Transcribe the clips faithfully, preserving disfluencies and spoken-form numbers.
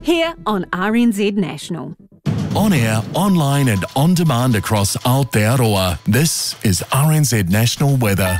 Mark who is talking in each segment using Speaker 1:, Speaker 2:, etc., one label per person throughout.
Speaker 1: Here on R N Z National.
Speaker 2: On air, online and on demand across Aotearoa, this is R N Z National Weather.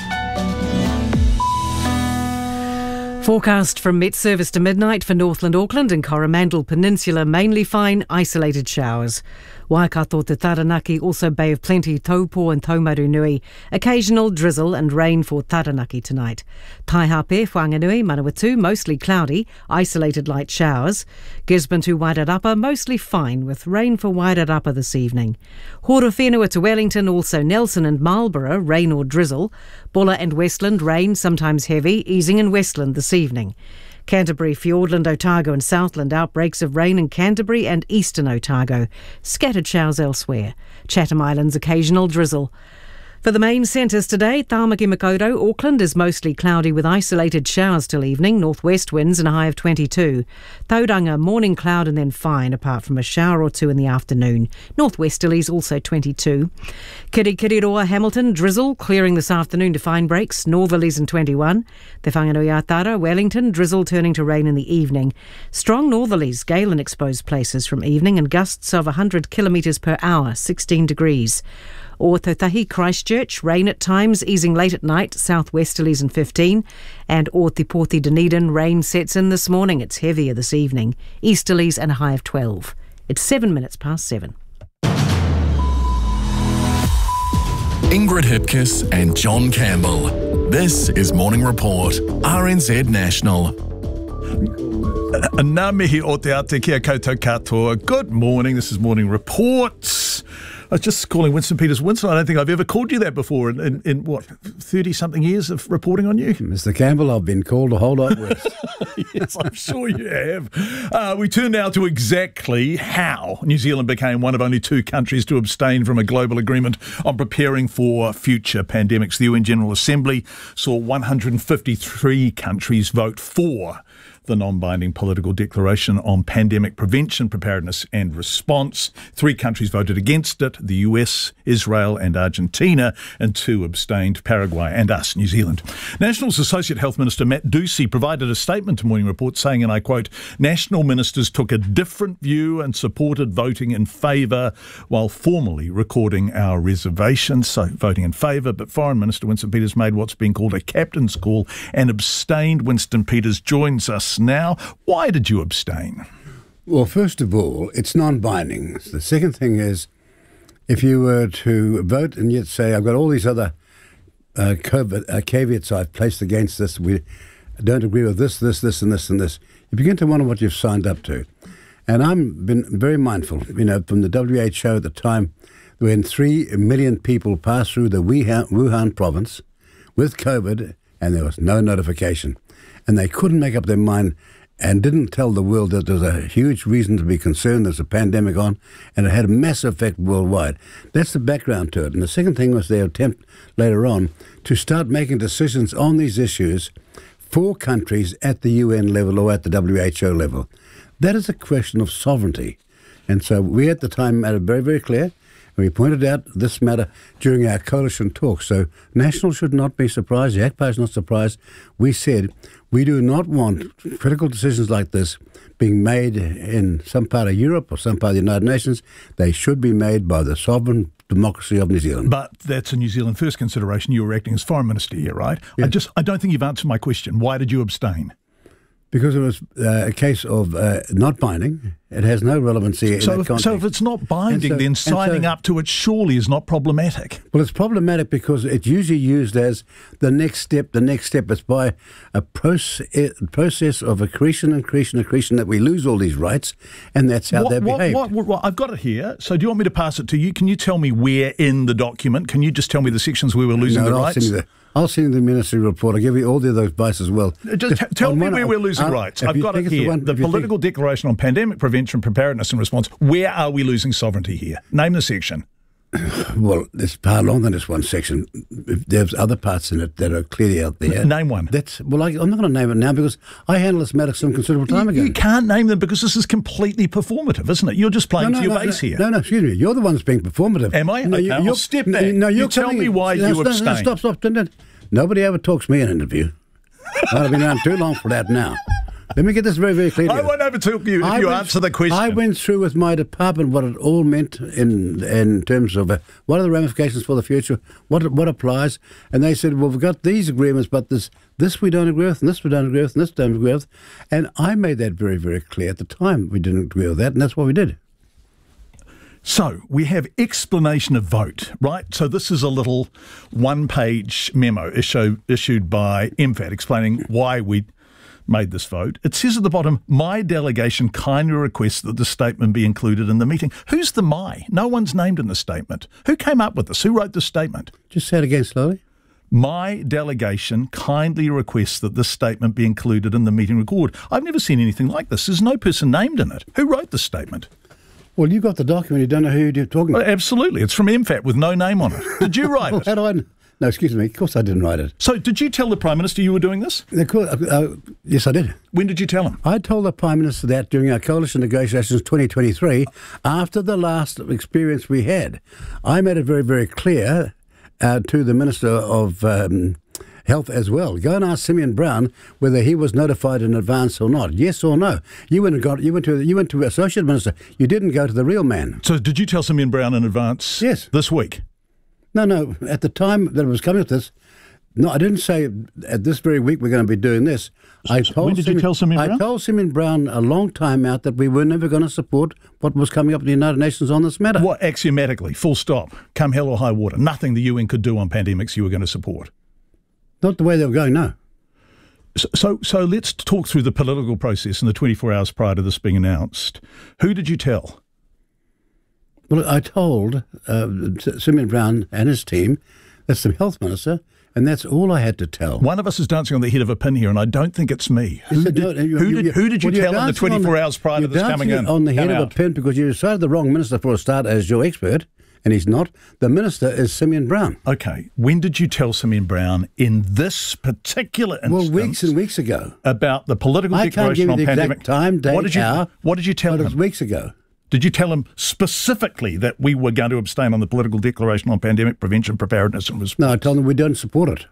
Speaker 3: Forecast from Met Service to midnight for Northland Auckland and Coromandel Peninsula, mainly fine, isolated showers. Waikato to Taranaki, also Bay of Plenty, Taupo and Taumarunui. Occasional drizzle and rain for Taranaki tonight. Taihape, Whanganui, Manawatu, mostly cloudy, isolated light showers. Gisborne to Wairarapa, mostly fine, with rain for Wairarapa this evening. Horowhenua to Wellington, also Nelson and Marlborough, rain or drizzle. Bulla and Westland, rain, sometimes heavy, easing in Westland this evening. Canterbury, Fiordland, Otago and Southland, outbreaks of rain in Canterbury and eastern Otago. Scattered showers elsewhere. Chatham Islands, occasional drizzle. For the main centres today, Tāmaki Makaurau, Auckland is mostly cloudy with isolated showers till evening, northwest winds and a high of twenty-two. Tauranga, morning cloud and then fine, apart from a shower or two in the afternoon. Northwesterlies also twenty-two. Kirikiriroa, Hamilton, drizzle, clearing this afternoon to fine breaks, northerlies and twenty-one. Te Whanganui-a-Tara, Wellington, drizzle turning to rain in the evening. Strong northerlies, gale in exposed places from evening and gusts of one hundred kilometres per hour, sixteen degrees. Or Tautahi, Christchurch, rain at times, easing late at night, southwesterlies and fifteen. And Ōtepoti, Dunedin, rain sets in this morning, it's heavier this evening, easterlies and a high of twelve. It's seven minutes past seven.
Speaker 2: Ingrid Hipkiss and John Campbell. This is Morning Report, R N Z National.
Speaker 4: Nā mihi o te ate kia koutou katoa. Good morning, this is Morning Report. I was just calling Winston Peters Winston. I don't think I've ever called you that before in, in, in what, thirty-something years of reporting on you?
Speaker 5: Mister Campbell, I've been called a whole lot worse.
Speaker 4: Yes, I'm sure you have. Uh, we turn now to exactly how New Zealand became one of only two countries to abstain from a global agreement on preparing for future pandemics. The U N General Assembly saw one hundred fifty-three countries vote for the non-binding political declaration on pandemic prevention, preparedness and response. Three countries voted against it, the U S, Israel and Argentina, and two abstained, Paraguay and us, New Zealand. National's Associate Health Minister Matt Ducey provided a statement to Morning Report saying, and I quote, "National ministers took a different view and supported voting in favour while formally recording our reservations." So voting in favour, but Foreign Minister Winston Peters made what's been called a captain's call and abstained. Winston Peters joins us now. Why did you abstain?
Speaker 5: Well, first of all, it's non-binding. The second thing is, if you were to vote and yet say, I've got all these other uh, COVID, uh, caveats I've placed against this, we don't agree with this, this, this, and this, and this, you begin to wonder what you've signed up to. And I've been very mindful, you know, from the W H O at the time, when three million people passed through the Wuhan, Wuhan province with COVID, and there was no notification. And they couldn't make up their mind and didn't tell the world that there's a huge reason to be concerned. There's a pandemic on, and it had a massive effect worldwide. That's the background to it. And the second thing was their attempt later on to start making decisions on these issues for countries at the U N level or at the W H O level. That is a question of sovereignty. And so we at the time made it very, very clear. We pointed out this matter during our coalition talks. So National should not be surprised. The A C P A is not surprised. We said we do not want critical decisions like this being made in some part of Europe or some part of the United Nations. They should be made by the sovereign democracy of New Zealand.
Speaker 4: But that's a New Zealand first consideration. You were acting as Foreign Minister here, right?
Speaker 5: Yeah.
Speaker 4: I just I don't think you've answered my question. Why did you abstain?
Speaker 5: Because it was uh, a case of uh, not binding. It has no relevancy in
Speaker 4: so
Speaker 5: that
Speaker 4: if,
Speaker 5: context.
Speaker 4: So if it's not binding,
Speaker 5: so,
Speaker 4: then signing
Speaker 5: so,
Speaker 4: up to it surely is not problematic.
Speaker 5: Well, it's problematic because it's usually used as the next step, the next step. It's by a process, process of accretion, accretion, accretion that we lose all these rights, and that's how
Speaker 4: what,
Speaker 5: they're
Speaker 4: what,
Speaker 5: behaved.
Speaker 4: What, what, what, I've got it here. So do you want me to pass it to you? Can you tell me where in the document? Can you just tell me the sections where we're losing
Speaker 5: no,
Speaker 4: the
Speaker 5: I'll
Speaker 4: rights?
Speaker 5: Send you the, I'll send you the ministry report. I'll give you all the other advice as well.
Speaker 4: Just t- tell me
Speaker 5: one,
Speaker 4: where we're losing
Speaker 5: uh,
Speaker 4: rights. I've got it here. The,
Speaker 5: one,
Speaker 4: the political
Speaker 5: think,
Speaker 4: declaration on pandemic prevention, preparedness and response. Where are we losing sovereignty here? Name the section.
Speaker 5: Well, it's far longer than this one section. There's other parts in it that are clearly out there.
Speaker 4: Name one.
Speaker 5: That's well, I, I'm not going to name it now because I handled this matter some considerable time
Speaker 4: you,
Speaker 5: ago.
Speaker 4: You can't name them because this is completely performative, isn't it? You're just playing
Speaker 5: no, no,
Speaker 4: to your
Speaker 5: no,
Speaker 4: base
Speaker 5: no,
Speaker 4: here.
Speaker 5: No, no, excuse me. You're the one that's being performative.
Speaker 4: Am I?
Speaker 5: No,
Speaker 4: okay,
Speaker 5: you,
Speaker 4: I'll
Speaker 5: you're,
Speaker 4: step
Speaker 5: no,
Speaker 4: back.
Speaker 5: no, you're
Speaker 4: you tell
Speaker 5: coming,
Speaker 4: me why
Speaker 5: no,
Speaker 4: you
Speaker 5: no,
Speaker 4: abstain.
Speaker 5: No, stop, stop. No, no. Nobody ever talks me in an interview. I've been around too long for that now. Let me get this very, very clear.
Speaker 4: I won't overtalk you if
Speaker 5: I
Speaker 4: you
Speaker 5: went,
Speaker 4: answer the question.
Speaker 5: I went through with my department what it all meant in in terms of uh, what are the ramifications for the future, what what applies, and they said, well, we've got these agreements, but this this we don't agree with, and this we don't agree with, and this we don't agree with, and I made that very, very clear at the time. We didn't agree with that, and that's what we did.
Speaker 4: So we have explanation of vote, right? So this is a little one-page memo issue, issued by M F A T explaining why we made this vote. It says at the bottom, my delegation kindly requests that the statement be included in the meeting. Who's the my? No one's named in the statement. Who came up with this? Who wrote the statement?
Speaker 5: Just say it again slowly.
Speaker 4: My delegation kindly requests that this statement be included in the meeting record. I've never seen anything like this. There's no person named in it. Who wrote the statement?
Speaker 5: Well, you got the document. You don't know who you're talking
Speaker 4: Well,
Speaker 5: about.
Speaker 4: absolutely. It's from M F A T with no name on it. Did you write
Speaker 5: Well,
Speaker 4: it?
Speaker 5: how do I know? No, excuse me. Of course I didn't write it.
Speaker 4: So did you tell the Prime Minister you were doing this?
Speaker 5: Of course, uh, uh, yes, I did.
Speaker 4: When did you tell him?
Speaker 5: I told the Prime Minister that during our coalition negotiations twenty twenty-three, after the last experience we had. I made it very, very clear uh, to the Minister of um, Health as well. Go and ask Simeon Brown whether he was notified in advance or not. Yes or no? You went and got. You went to. You went to Associate Minister. You didn't go to the real man.
Speaker 4: So did you tell Simeon Brown in advance?
Speaker 5: Yes.
Speaker 4: This week?
Speaker 5: No, no. At the time that it was coming to this, no, I didn't say at this very week we're going to be doing this. I told
Speaker 4: when did you
Speaker 5: Simeon,
Speaker 4: tell Simeon Brown?
Speaker 5: I told Simeon Brown a long time out that we were never going to support what was coming up in the United Nations on this matter.
Speaker 4: What, axiomatically, full stop, come hell or high water, nothing the U N could do on pandemics you were going to support?
Speaker 5: Not the way they were going, no.
Speaker 4: So, so, so let's talk through the political process in the twenty-four hours prior to this being announced. Who did you tell?
Speaker 5: Well, I told uh, Simeon Brown and his team, that's the health minister, and that's all I had to tell.
Speaker 4: One of us is dancing on the head of a pin here, and I don't think it's me. Who
Speaker 5: said,
Speaker 4: did,
Speaker 5: no, you-
Speaker 4: who
Speaker 5: you-
Speaker 4: did, who did you
Speaker 5: well, you're
Speaker 4: tell in the
Speaker 5: dancing on
Speaker 4: twenty-four hours prior to
Speaker 5: you're
Speaker 4: this coming in?
Speaker 5: dancing on the head
Speaker 4: Come
Speaker 5: of
Speaker 4: out.
Speaker 5: a pin because you decided the wrong minister for a start as your expert, and he's not. The minister is Simeon Brown.
Speaker 4: Okay, when did you tell Simeon Brown in this particular instance?
Speaker 5: Well, weeks and weeks ago.
Speaker 4: About the political
Speaker 5: I can't give
Speaker 4: declaration
Speaker 5: you
Speaker 4: on
Speaker 5: the
Speaker 4: pandemic.
Speaker 5: exact time, date,
Speaker 4: what did you,
Speaker 5: hour.
Speaker 4: What did you tell
Speaker 5: But it was
Speaker 4: him?
Speaker 5: weeks ago.
Speaker 4: Did you tell him specifically that we were going to abstain on the political declaration on pandemic prevention, preparedness and response?
Speaker 5: No, I told them we don't support it.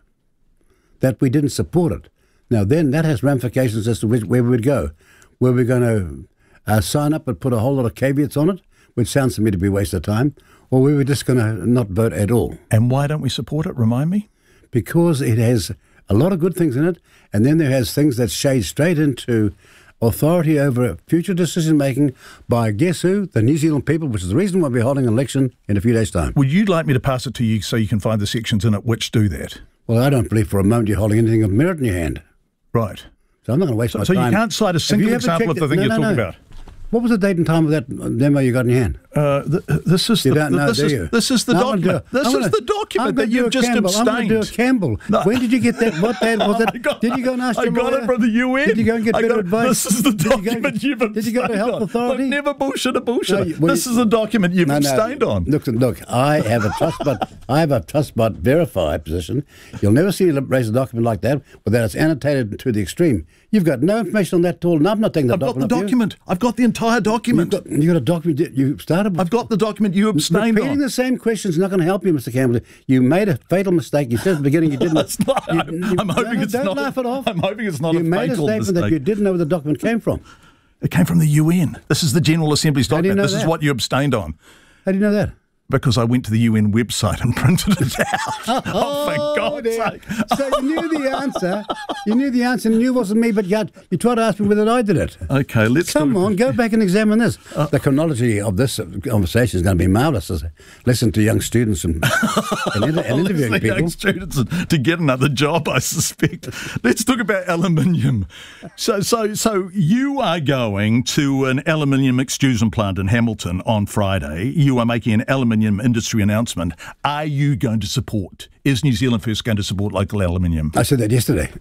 Speaker 5: That we didn't support it. Now, then that has ramifications as to which, where we would go. Were we going to uh, sign up and put a whole lot of caveats on it, which sounds to me to be a waste of time, or we were just going to not vote at all?
Speaker 4: And why don't we support it? Remind me.
Speaker 5: Because it has a lot of good things in it, and then there has things that shade straight into authority over future decision-making by, guess who? The New Zealand people, which is the reason why we're holding an election in a few days' time.
Speaker 4: Would you like me to pass it to you so you can find the sections in it which do that?
Speaker 5: Well, I don't believe for a moment you're holding anything of merit in your hand.
Speaker 4: Right.
Speaker 5: So I'm not going to waste
Speaker 4: So,
Speaker 5: my
Speaker 4: so
Speaker 5: time.
Speaker 4: you can't cite a
Speaker 5: Have
Speaker 4: single
Speaker 5: you ever
Speaker 4: example of
Speaker 5: checked
Speaker 4: the
Speaker 5: it?
Speaker 4: thing
Speaker 5: No,
Speaker 4: you're
Speaker 5: no,
Speaker 4: talking
Speaker 5: no.
Speaker 4: about.
Speaker 5: What was the date and time of that demo you got in your hand?
Speaker 4: Uh, th- this is
Speaker 5: You
Speaker 4: the,
Speaker 5: don't know,
Speaker 4: this
Speaker 5: do
Speaker 4: is
Speaker 5: you?
Speaker 4: this is the
Speaker 5: No, I'm gonna
Speaker 4: document.
Speaker 5: do a-
Speaker 4: This
Speaker 5: I'm
Speaker 4: is
Speaker 5: gonna-
Speaker 4: the document
Speaker 5: I'm
Speaker 4: that
Speaker 5: gonna do
Speaker 4: you've
Speaker 5: a
Speaker 4: just
Speaker 5: Campbell. I'm going to do a
Speaker 4: abstained.
Speaker 5: Campbell.
Speaker 4: No.
Speaker 5: When did you get that? What date was it?
Speaker 4: I got-
Speaker 5: Did you go and ask
Speaker 4: I
Speaker 5: your
Speaker 4: got
Speaker 5: lawyer?
Speaker 4: it from the U N.
Speaker 5: Did you go and get
Speaker 4: I
Speaker 5: better
Speaker 4: got-
Speaker 5: advice?
Speaker 4: This is the
Speaker 5: Did you go-
Speaker 4: document you've abstained
Speaker 5: Did you go to health
Speaker 4: on.
Speaker 5: authority?
Speaker 4: Look, never bullshit a bullshit.
Speaker 5: No, you- well,
Speaker 4: this
Speaker 5: you-
Speaker 4: is the document you've
Speaker 5: No, no.
Speaker 4: abstained on.
Speaker 5: Look, look. I have a trust, but I have a trust but verify position. You'll never see me raise a document like that without it's annotated to the extreme. You've got no information on that at all, and I'm not taking the
Speaker 4: I've got the
Speaker 5: document. off you.
Speaker 4: document. I've got the entire
Speaker 5: You've
Speaker 4: document.
Speaker 5: got, you got a document. that You started. With.
Speaker 4: I've got the document you abstained
Speaker 5: Repeating
Speaker 4: on.
Speaker 5: the same question is not going to help you, Mister Campbell. You made a fatal mistake. You said at the beginning you didn't.
Speaker 4: It's not.
Speaker 5: You,
Speaker 4: I'm,
Speaker 5: you-
Speaker 4: I'm hoping
Speaker 5: no,
Speaker 4: it's
Speaker 5: don't
Speaker 4: not.
Speaker 5: laugh it off.
Speaker 4: I'm hoping it's not
Speaker 5: you
Speaker 4: a
Speaker 5: made a
Speaker 4: fatal
Speaker 5: statement
Speaker 4: mistake.
Speaker 5: that you didn't know where the document came from.
Speaker 4: It came from the U N. This is the General Assembly's
Speaker 5: How do you
Speaker 4: document.
Speaker 5: know
Speaker 4: This is
Speaker 5: that?
Speaker 4: what you abstained on.
Speaker 5: How do you know that?
Speaker 4: Because I went to the U N website and printed it out. oh, for God's
Speaker 5: dear.
Speaker 4: sake.
Speaker 5: So you knew the answer. You knew the answer and you knew it wasn't me, but yet you tried to ask me whether I did it.
Speaker 4: Okay, let's
Speaker 5: Come
Speaker 4: do-
Speaker 5: on, go back and examine this. The chronology of this conversation is going to be marvellous. Listen to young students and, and, inter- and interviewing
Speaker 4: Honestly, young
Speaker 5: people.
Speaker 4: students to get another job, I suspect. Let's talk about aluminium. So, so, so you are going to an aluminium extrusion plant in Hamilton on Friday. You are making an aluminium industry announcement. Are you going to support? Is New Zealand First going to support local aluminium?
Speaker 5: I said that yesterday.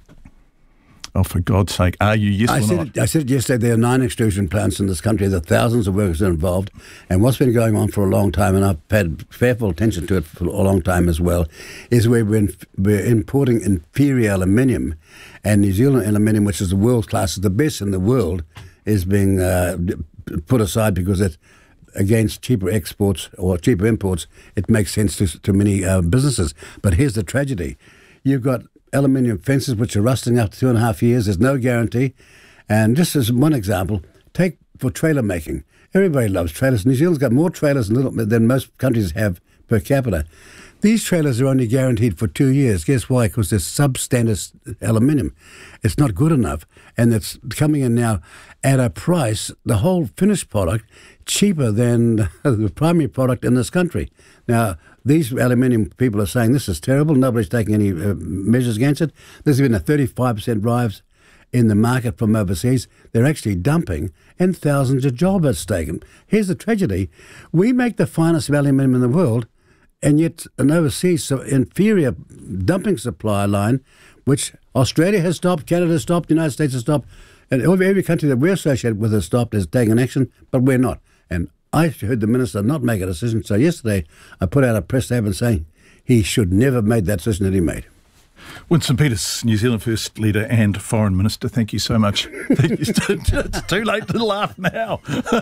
Speaker 4: Oh, for God's sake, are you? Yes
Speaker 5: I
Speaker 4: or
Speaker 5: said,
Speaker 4: not?
Speaker 5: it, I said it yesterday, there are nine extrusion plants in this country. There are thousands of workers involved. And what's been going on for a long time, and I've paid careful attention to it for a long time as well, is where we're, in, we're importing inferior aluminium. And New Zealand aluminium, which is the world class, is the best in the world, is being uh, put aside because it, against cheaper exports or cheaper imports, it makes sense to, to many uh, businesses. But here's the tragedy. You've got aluminium fences which are rusting after two and a half years. There's no guarantee. And just as one example, take for trailer making. Everybody loves trailers. New Zealand's got more trailers than most countries have per capita. These trailers are only guaranteed for two years. Guess why? Because they're substandard aluminium. It's not good enough. And it's coming in now at a price, the whole finished product, cheaper than the primary product in this country. Now, these aluminium people are saying this is terrible. Nobody's taking any uh, measures against it. There's been a thirty-five percent rise in the market from overseas. They're actually dumping, and thousands of jobs are taken. Here's the tragedy. We make the finest aluminium in the world, and yet an overseas inferior dumping supply line, which Australia has stopped, Canada has stopped, the United States has stopped, and every country that we're associated with has stopped, is taking action, but we're not. And I heard the minister not make a decision, so yesterday I put out a press statement saying he should never have made that decision that he made.
Speaker 4: Winston Peters, New Zealand First Leader and Foreign Minister, thank you so much. It's too late to laugh now.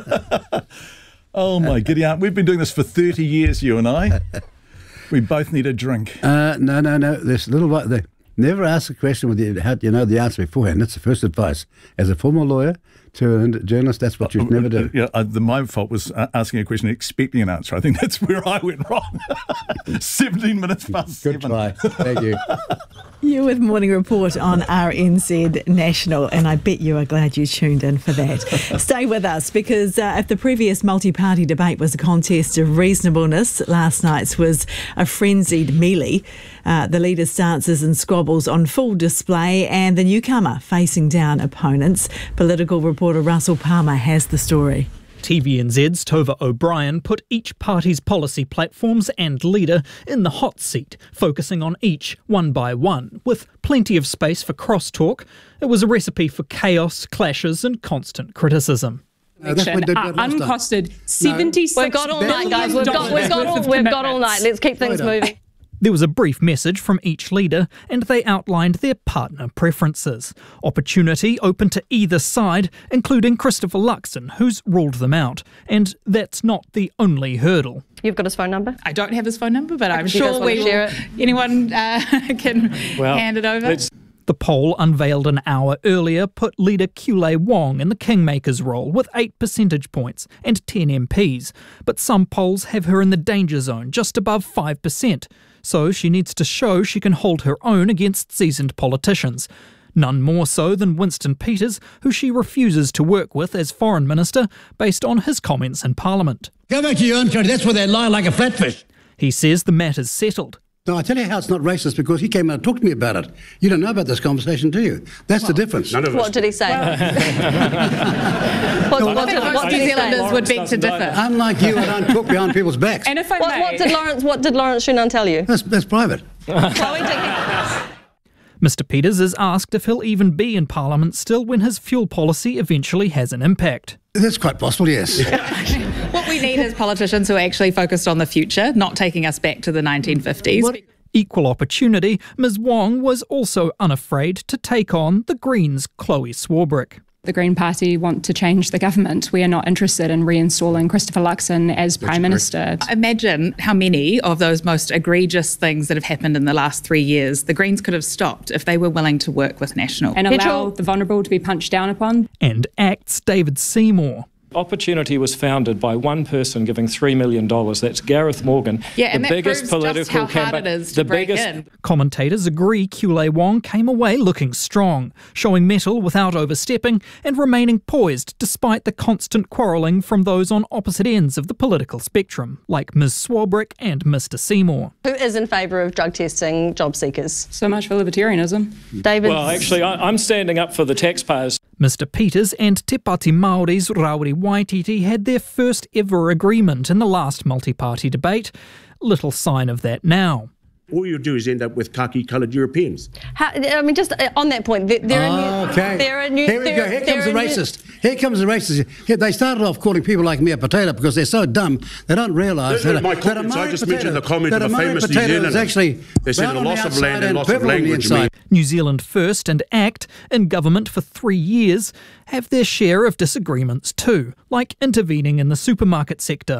Speaker 4: Oh my giddy aunt, we've been doing this for thirty years, you and I. We both need a drink.
Speaker 5: Uh, no, no, no. There's a little bit there. Never ask a question with you, how you know the answer beforehand. That's the first advice. As a former lawyer to a journalist, that's what you should never do.
Speaker 4: Yeah, uh, the, my fault was uh, asking a question and expecting an answer. I think that's where I went wrong. seventeen minutes past
Speaker 5: Good
Speaker 4: seven.
Speaker 5: try. Thank you.
Speaker 6: You're with Morning Report on R N Z National, and I bet you are glad you tuned in for that. Stay with us, because uh, if the previous multi-party debate was a contest of reasonableness, last night's was a frenzied melee. Uh, the leaders' stances and squabbles on full display, and the newcomer facing down opponents. Political reporter Russell Palmer has the story.
Speaker 7: T V N Z's Tova O'Brien put each party's policy platforms and leader in the hot seat, focusing on each one by one, with plenty of space for crosstalk. It was a recipe for chaos, clashes and constant criticism.
Speaker 5: No, that's what they did
Speaker 8: uh,
Speaker 5: last time.
Speaker 8: uncosted seventy-six
Speaker 9: no. We've got all night, guys. We've got, we've got, all, we've got all night. Let's keep things moving.
Speaker 7: There was a brief message from each leader, and they outlined their partner preferences. Opportunity open to either side, including Christopher Luxon, who's ruled them out. And that's not the only hurdle.
Speaker 9: You've got his phone number?
Speaker 8: I don't have his phone number, but I'm
Speaker 9: If you guys
Speaker 8: sure
Speaker 9: want
Speaker 8: we
Speaker 9: to
Speaker 8: will,
Speaker 9: share it.
Speaker 8: anyone uh, can
Speaker 10: Well,
Speaker 8: hand it over.
Speaker 10: let's-
Speaker 7: The poll, unveiled an hour earlier, put leader Kulei Wong in the kingmaker's role with eight percentage points and ten M Ps. But some polls have her in the danger zone, just above five percent. So she needs to show she can hold her own against seasoned politicians. None more so than Winston Peters, who she refuses to work with as Foreign Minister based on his comments in Parliament.
Speaker 11: Go back to your own country. That's where they lie like a flatfish.
Speaker 7: He says the matter's settled.
Speaker 5: No, I tell you how it's not racist, because he came out and talked to me about it. You don't know about this conversation, do you? That's well, the difference.
Speaker 9: None of what us. Did he say? what,
Speaker 8: no,
Speaker 9: what, did,
Speaker 8: most
Speaker 9: what
Speaker 8: New
Speaker 9: did he
Speaker 8: Zealanders
Speaker 9: say?
Speaker 8: would beg to differ.
Speaker 5: Unlike you, I don't talk behind people's backs.
Speaker 8: And if I
Speaker 9: what,
Speaker 8: may,
Speaker 9: what did Lawrence? What did Lawrence Shunan tell you?
Speaker 5: That's, that's private.
Speaker 9: Chloe, did
Speaker 7: Mister Peters is asked if he'll even be in Parliament still when his fuel policy eventually has an impact.
Speaker 5: That's quite possible, yes.
Speaker 8: what we need is politicians who are actually focused on the future, not taking us back to the nineteen fifties.
Speaker 7: What? Equal opportunity, Miz Wong was also unafraid to take on the Greens' Chloe Swarbrick.
Speaker 12: The Green Party want to change the government. We are not interested in reinstalling Christopher Luxon as Prime Minister.
Speaker 8: Imagine how many of those most egregious things that have happened in the last three years the Greens could have stopped if they were willing to work with National.
Speaker 12: And allow
Speaker 9: Petrol.
Speaker 12: the vulnerable to be punched down upon.
Speaker 7: And ACT's David Seymour.
Speaker 10: Opportunity was founded by one person giving three million dollars. That's Gareth Morgan.
Speaker 8: Yeah,
Speaker 10: the
Speaker 8: and that
Speaker 10: biggest
Speaker 8: proves
Speaker 10: political
Speaker 8: just how
Speaker 10: campaign.
Speaker 8: hard it is to
Speaker 10: the
Speaker 8: break
Speaker 10: biggest.
Speaker 8: in.
Speaker 7: Commentators agree Kulei Wong came away looking strong, showing mettle without overstepping and remaining poised despite the constant quarrelling from those on opposite ends of the political spectrum, like Miz Swarbrick and Mister Seymour.
Speaker 9: Who is in favour of drug testing job seekers?
Speaker 12: So much for libertarianism.
Speaker 9: David.
Speaker 10: Well, actually, I, I'm standing up for the taxpayers.
Speaker 7: Mister Peters and Te Pāti Māori's Rauri Waititi had their first ever agreement in the last multi-party debate. Little sign of that now.
Speaker 13: All you do is end up with khaki-coloured Europeans.
Speaker 9: How, I mean, just on that point, there, there are new...
Speaker 5: Okay.
Speaker 9: There are new
Speaker 5: Here we
Speaker 9: there,
Speaker 5: go. Here comes the
Speaker 9: new,
Speaker 5: racist. Here comes the racist. Here, they started off calling people like me a potato because they're so dumb they don't realise
Speaker 13: Those
Speaker 5: that,
Speaker 13: my
Speaker 5: that a
Speaker 13: comments. I just
Speaker 5: potato,
Speaker 13: mentioned the comment
Speaker 5: that
Speaker 13: of a
Speaker 5: Maori
Speaker 13: famous New
Speaker 5: potato is
Speaker 13: Zealander.
Speaker 5: actually
Speaker 13: They said
Speaker 5: brown
Speaker 13: the
Speaker 5: on the
Speaker 13: loss of
Speaker 5: outside
Speaker 13: land and loss of
Speaker 5: purple on the
Speaker 13: language
Speaker 5: inside.
Speaker 13: mean-
Speaker 7: New Zealand First and ACT, in government for three years, have their share of disagreements too, like intervening in the supermarket sector.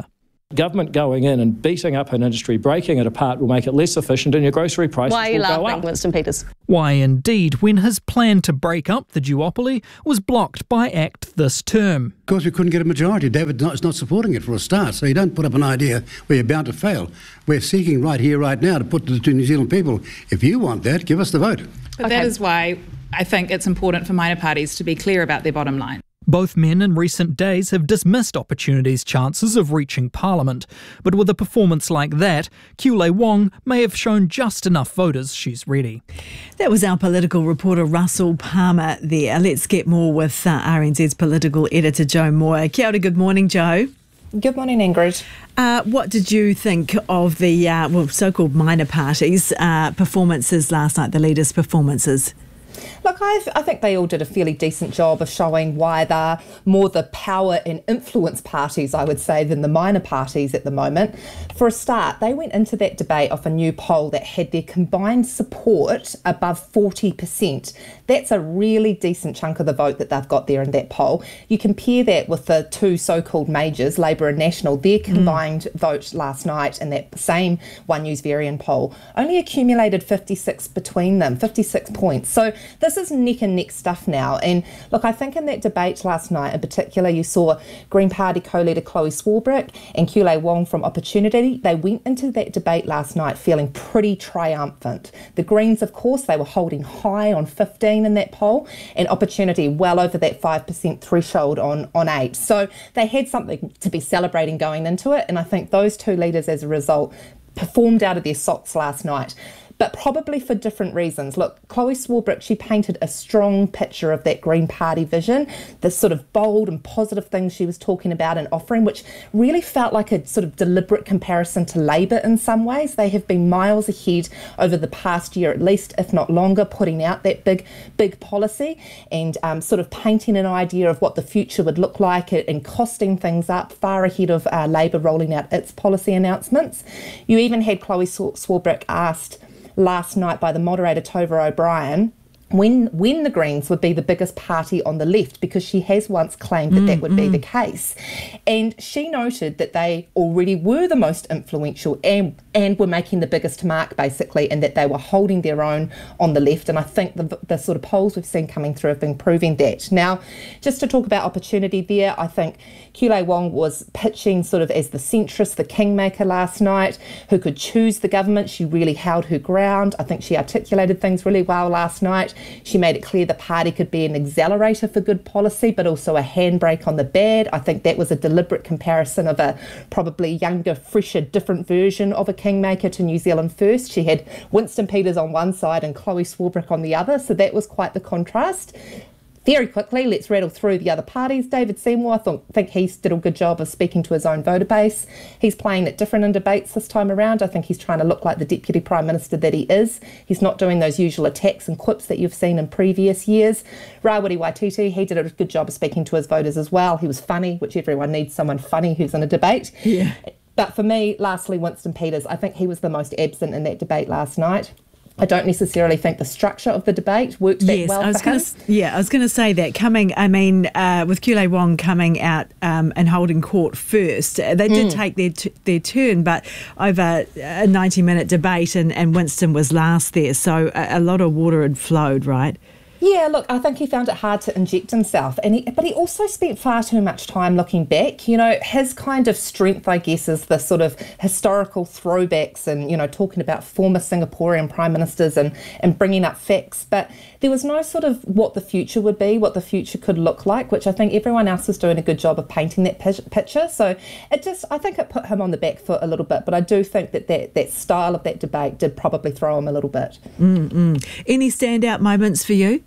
Speaker 10: Government going in and beating up an industry, breaking it apart, will make it less efficient and your grocery prices
Speaker 9: Why are you
Speaker 10: will go
Speaker 9: laughing,
Speaker 10: up.
Speaker 9: Winston Peters?
Speaker 7: Why indeed, when his plan to break up the duopoly was blocked by ACT this term.
Speaker 11: Of course, we couldn't get a majority. David is not supporting it for a start, so you don't put up an idea where you're bound to fail. We're seeking right here, right now, to put to the New Zealand people, if you want that, give us the vote.
Speaker 8: But
Speaker 9: Okay.
Speaker 8: that is why I think it's important for minor parties to be clear about their bottom line.
Speaker 7: Both men in recent days have dismissed Opportunity's chances of reaching Parliament. But with a performance like that, Kiule Wong may have shown just enough voters she's ready.
Speaker 6: That was our political reporter Russell Palmer there. Let's get more with uh, R N Z's political editor Joe Moore. Kia ora, good morning, Joe.
Speaker 14: Good morning, Ingrid.
Speaker 6: Uh, what did you think of the uh, well, so-called minor parties' uh, performances last night, the leaders' performances?
Speaker 14: Look, I, I think they all did a fairly decent job of showing why they're more the power and influence parties, I would say, than the minor parties at the moment. For a start, they went into that debate off a new poll that had their combined support above forty percent. That's a really decent chunk of the vote that they've got there in that poll. You compare that with the two so-called majors, Labour and National, their combined mm. vote last night in that same One News Varian poll only accumulated fifty-six between them, fifty-six points. So this is neck and neck stuff now. And look, I think in that debate last night in particular, you saw Green Party co-leader Chloe Swarbrick and Kiule Wong from Opportunity. They went into that debate last night feeling pretty triumphant. The Greens, of course, they were holding high on fifteen in that poll, and Opportunity well over that five percent threshold on, on eight. So they had something to be celebrating going into it. And I think those two leaders, as a result, performed out of their socks last night, but probably for different reasons. Look, Chloe Swarbrick, she painted a strong picture of that Green Party vision, the sort of bold and positive things she was talking about and offering, which really felt like a sort of deliberate comparison to Labour in some ways. They have been miles ahead over the past year, at least, if not longer, putting out that big, big policy and um, sort of painting an idea of what the future would look like and costing things up far ahead of uh, Labour rolling out its policy announcements. You even had Chloe Swarbrick asked last night by the moderator Tova O'Brien when when the Greens would be the biggest party on the left, because she has once claimed that mm, that would mm. be the case. And she noted that they already were the most influential and, and were making the biggest mark, basically, and that they were holding their own on the left. And I think the, the sort of polls we've seen coming through have been proving that. Now, just to talk about Opportunity there, I think Kiule Wong was pitching sort of as the centrist, the kingmaker last night, who could choose the government. She really held her ground. I think she articulated things really well last night. She made it clear the party could be an accelerator for good policy, but also a handbrake on the bad. I think that was a deliberate comparison of a probably younger, fresher, different version of a kingmaker to New Zealand First. She had Winston Peters on one side and Chloe Swarbrick on the other, so that was quite the contrast. Very quickly, let's rattle through the other parties. David Seymour, I th- think he's did a good job of speaking to his own voter base. He's playing it different in debates this time around. I think he's trying to look like the Deputy Prime Minister that he is. He's not doing those usual attacks and quips that you've seen in previous years. Rawiri Waititi, he did a good job of speaking to his voters as well. He was funny, which everyone needs someone funny who's in a debate.
Speaker 6: Yeah.
Speaker 14: But for me, lastly, Winston Peters, I think he was the most absent in that debate last night. I don't necessarily think the structure of the debate worked that
Speaker 6: yes,
Speaker 14: well
Speaker 6: I was
Speaker 14: for
Speaker 6: gonna,
Speaker 14: him.
Speaker 6: Yeah, I was going to say that coming, I mean, uh, with Kiule Wong coming out um, and holding court first, uh, they did mm. take their t- their turn, but over a ninety-minute debate, and, and Winston was last there, so a, a lot of water had flowed, right?
Speaker 14: Yeah, look, I think he found it hard to inject himself, and he, but he also spent far too much time looking back. You know, his kind of strength, I guess, is the sort of historical throwbacks and, you know, talking about former Singaporean prime ministers and, and bringing up facts. But there was no sort of what the future would be, what the future could look like, which I think everyone else was doing a good job of painting that picture. So it just, I think it put him on the back foot a little bit, but I do think that that, that style of that debate did probably throw him a little bit.
Speaker 6: Mm-mm. Any standout moments for you?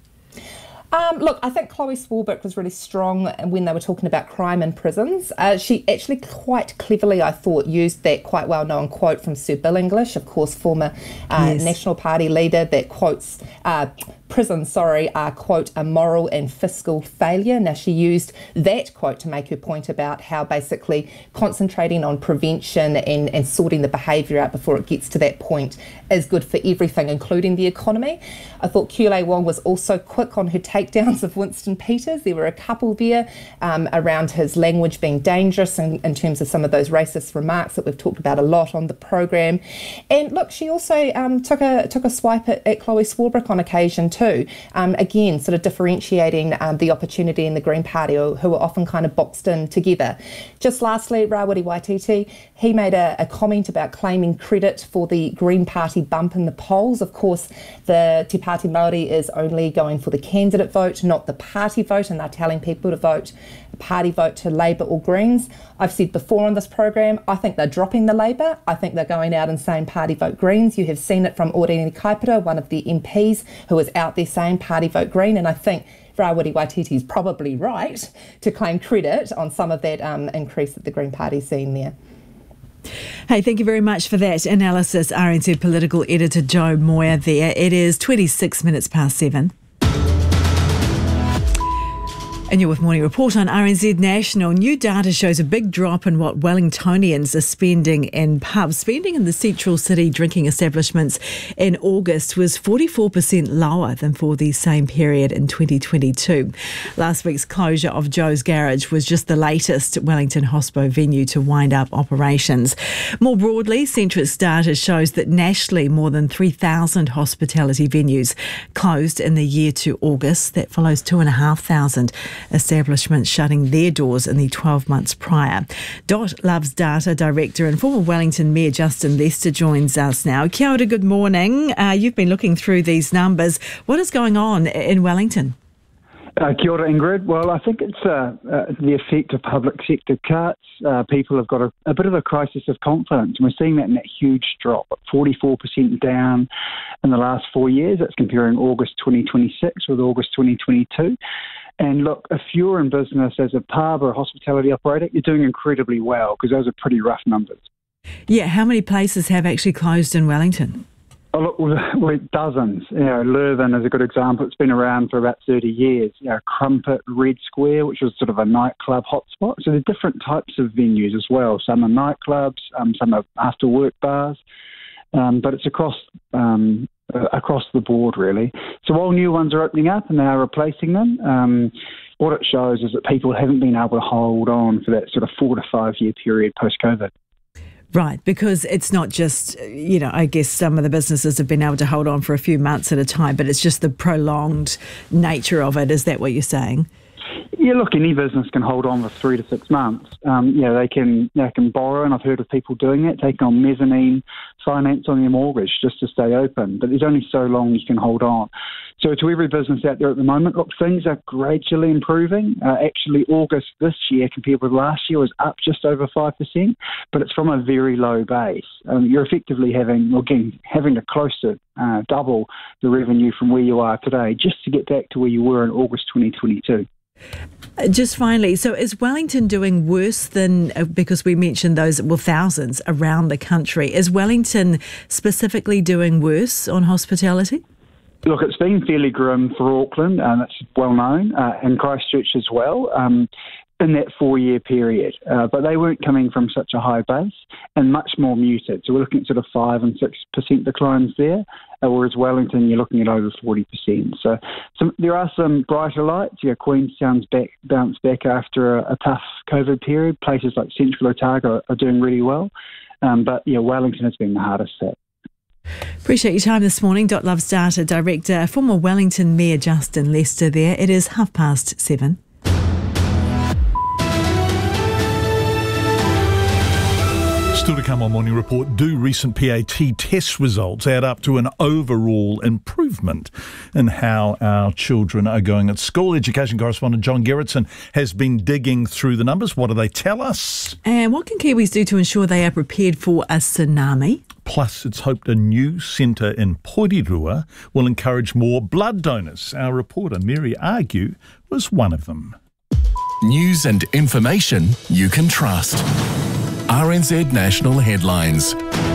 Speaker 14: Um, look, I think Chloe Swarbrick was really strong when they were talking about crime in prisons. Uh, she actually quite cleverly, I thought, used that quite well-known quote from Sir Bill English, of course, former uh, yes. National Party leader, that quotes uh, prisons, sorry, are, quote, a moral and fiscal failure. Now, she used that quote to make her point about how basically concentrating on prevention and, and sorting the behaviour out before it gets to that point is good for everything, including the economy. I thought Kiule Wong was also quick on her take takedowns of Winston Peters. There were a couple there um, around his language being dangerous in, in terms of some of those racist remarks that we've talked about a lot on the programme. And look, she also um, took a took a swipe at, at Chloe Swarbrick on occasion too. Um, again, sort of differentiating um, the opportunity in the Green Party, who, who are often kind of boxed in together. Just lastly, Rawiri Waititi, he made a, a comment about claiming credit for the Green Party bump in the polls. Of course, the Te Pāti Māori is only going for the candidate vote, not the party vote, and they're telling people to vote a party vote to Labour or Greens. I've said before on this program, I think they're dropping the Labour. I think they're going out and saying party vote Greens. You have seen it from Orini Kaipara, one of the M Ps, who is out there saying party vote Green, and I think Rawiri Waititi is probably right to claim credit on some of that um, increase that the Green Party's seen there.
Speaker 6: Hey, thank you very much for that analysis, R N Z political editor Joe Moir there. It is twenty-six minutes past seven. And you're with Morning Report on R N Z National. New data shows a big drop in what Wellingtonians are spending in pubs. Spending in the central city drinking establishments in August was forty-four percent lower than for the same period in twenty twenty-two. Last week's closure of Joe's Garage was just the latest Wellington Hospo venue to wind up operations. More broadly, Centrix data shows that nationally more than three thousand hospitality venues closed in the year to August. That follows two thousand five hundred establishments shutting their doors in the twelve months prior. Dot Loves Data Director and former Wellington Mayor Justin Lester joins us now. Kia ora, good morning. Uh, you've been looking through these numbers. What is going on in Wellington?
Speaker 15: Uh, kia ora, Ingrid. Well, I think it's uh, uh, the effect of public sector cuts. Uh, people have got a, a bit of a crisis of confidence. And we're seeing that in that huge drop, forty-four percent down in the last four years. That's comparing August twenty twenty-six with August twenty twenty-two. And look, if you're in business as a pub or a hospitality operator, you're doing incredibly well because those are pretty rough numbers.
Speaker 6: Yeah, how many places have actually closed in Wellington?
Speaker 15: Oh, look, well, dozens. You know, Lurven is a good example. It's been around for about thirty years. You know, Crumpet, Red Square, which was sort of a nightclub hotspot. So there are different types of venues as well. Some are nightclubs, um, some are after-work bars. Um, but it's across um, uh, across the board, really. So while new ones are opening up and they are replacing them, um, what it shows is that people haven't been able to hold on for that sort of four to five year period post-COVID.
Speaker 6: Right, because it's not just, you know, I guess some of the businesses have been able to hold on for a few months at a time, but it's just the prolonged nature of it. Is that what you're saying?
Speaker 15: Yeah, look, any business can hold on for three to six months. Um, you know, they can they can borrow, and I've heard of people doing it, taking on mezzanine finance on their mortgage just to stay open. But there's only so long you can hold on. So to every business out there at the moment, look, things are gradually improving. Uh, actually, August this year compared with last year was up just over five percent, but it's from a very low base. Um, you're effectively having, again, having to close to uh, double the revenue from where you are today just to get back to where you were in August twenty twenty-two.
Speaker 6: Just finally, so is Wellington doing worse than, because we mentioned those, well, thousands around the country, is Wellington specifically doing worse on hospitality?
Speaker 15: Look, it's been fairly grim for Auckland, and it's well known, uh, and Christchurch as well, um, in that four-year period. Uh, but they weren't coming from such a high base and much more muted. So we're looking at sort of five and six percent declines there, uh, whereas Wellington, you're looking at over forty percent. So some, there are some brighter lights. Yeah, Queenstown's back, bounced back after a, a tough COVID period. Places like Central Otago are, are doing really well. Um, but, yeah, Wellington has been the hardest hit.
Speaker 6: Appreciate your time this morning. Dot Loves Data Director, former Wellington Mayor Justin Lester there. It is half past seven.
Speaker 4: Still to come on Morning Report, do recent P A T test results add up to an overall improvement in how our children are going at school? Education correspondent John Gerritsen has been digging through the numbers. What do they tell us?
Speaker 6: And what can Kiwis do to ensure they are prepared for a tsunami?
Speaker 4: Plus, it's hoped a new centre in Porirua will encourage more blood donors. Our reporter Mary Argue was one of them.
Speaker 2: News and information you can trust. R N Z National Headlines.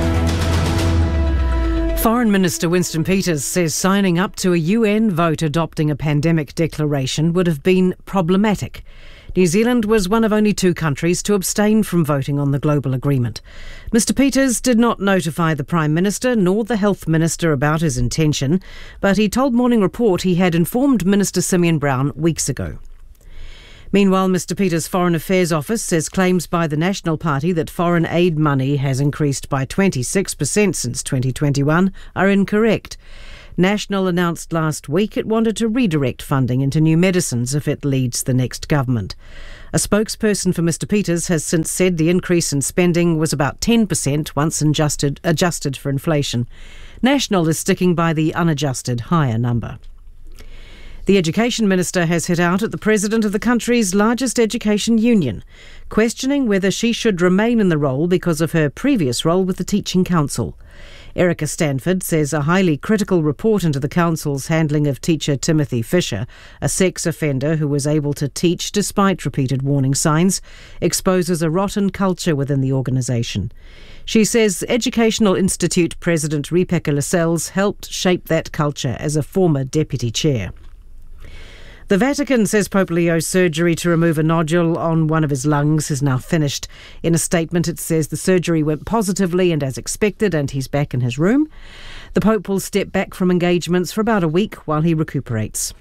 Speaker 3: Foreign Minister Winston Peters says signing up to a U N vote adopting a pandemic declaration would have been problematic. New Zealand was one of only two countries to abstain from voting on the global agreement. Mister Peters did not notify the Prime Minister nor the Health Minister about his intention, but he told Morning Report he had informed Minister Simeon Brown weeks ago. Meanwhile, Mister Peters' Foreign Affairs Office says claims by the National Party that foreign aid money has increased by twenty-six percent since twenty twenty-one are incorrect. National announced last week it wanted to redirect funding into new medicines if it leads the next government. A spokesperson for Mister Peters has since said the increase in spending was about ten percent once adjusted, adjusted for inflation. National is sticking by the unadjusted higher number. The Education Minister has hit out at the President of the country's largest education union, questioning whether she should remain in the role because of her previous role with the Teaching Council. Erica Stanford says a highly critical report into the Council's handling of teacher Timothy Fisher, a sex offender who was able to teach despite repeated warning signs, exposes a rotten culture within the organisation. She says Educational Institute President Rebecca Lascelles helped shape that culture as a former deputy chair. The Vatican says Pope Leo's surgery to remove a nodule on one of his lungs is now finished. In a statement, it says the surgery went positively and as expected, and he's back in his room. The Pope will step back from engagements for about a week while he recuperates.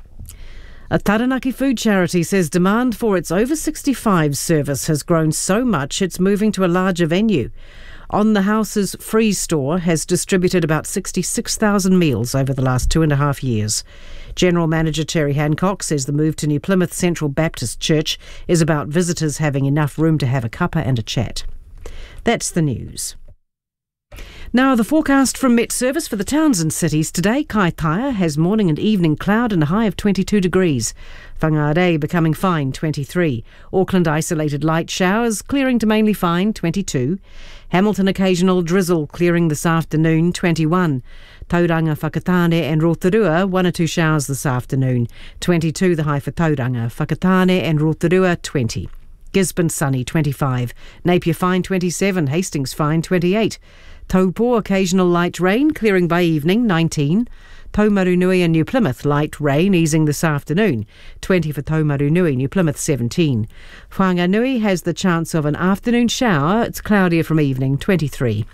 Speaker 3: A Taranaki food charity says demand for its over sixty-five service has grown so much it's moving to a larger venue. On the House's Freeze store has distributed about sixty-six thousand meals over the last two and a half years. General Manager Terry Hancock says the move to New Plymouth Central Baptist Church is about visitors having enough room to have a cuppa and a chat. That's the news. Now, the forecast from Met Service for the towns and cities today. Kaitaia has morning and evening cloud and a high of twenty-two degrees. Whangarei becoming fine, twenty-three. Auckland isolated light showers, clearing to mainly fine, twenty-two. Hamilton occasional drizzle, clearing this afternoon, twenty-one. Tauranga, Whakatane and Rotorua, one or two showers this afternoon, twenty-two the high for Tauranga, Whakatane and Rotorua, twenty. Gisborne sunny, twenty-five. Napier fine, twenty-seven. Hastings fine, twenty-eight. Taupo occasional light rain, clearing by evening, nineteen. Taumarunui and New Plymouth light rain, easing this afternoon, twenty for Taumarunui, New Plymouth seventeen. Whanganui has the chance of an afternoon shower, it's cloudier from evening, twenty-three.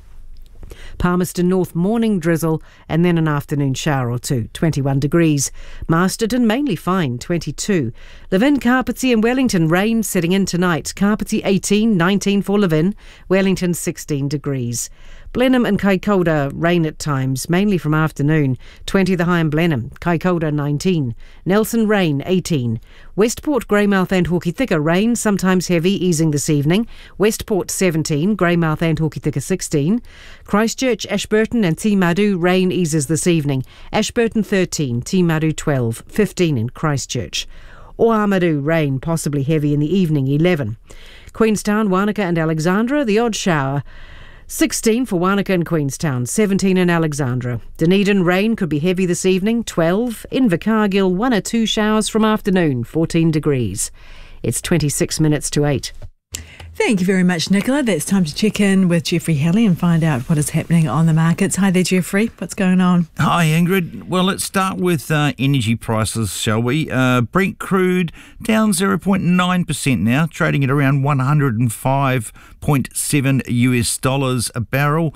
Speaker 3: Palmerston North morning drizzle and then an afternoon shower or two, twenty-one degrees. Masterton mainly fine, twenty-two. Levin, Carpetsy and Wellington rain setting in tonight. Carpetsy eighteen, nineteen for Levin. Wellington sixteen degrees. Blenheim and Kaikoura rain at times, mainly from afternoon, twenty the high in Blenheim. Kaikoura nineteen. Nelson rain eighteen. Westport, Greymouth and Hokitika rain, sometimes heavy, easing this evening. Westport seventeen, Greymouth and Hokitika sixteen. Christchurch, Ashburton and Timaru rain eases this evening. Ashburton thirteen, Timaru twelve, fifteen in Christchurch. Oamaru rain, possibly heavy in the evening, eleven. Queenstown, Wanaka and Alexandra, the odd shower. sixteen for Wanaka and Queenstown, seventeen in Alexandra. Dunedin rain could be heavy this evening, twelve. Invercargill, one or two showers from afternoon, fourteen degrees. It's twenty-six minutes to eight.
Speaker 6: Thank you very much, Nicola. That's time to check in with Jeffrey Halley and find out what is happening on the markets. Hi there, Jeffrey. What's going on?
Speaker 16: Hi, Ingrid. Well, let's start with uh, energy prices, shall we? Uh, Brent crude down zero point nine percent now, trading at around one hundred five point seven US dollars a barrel.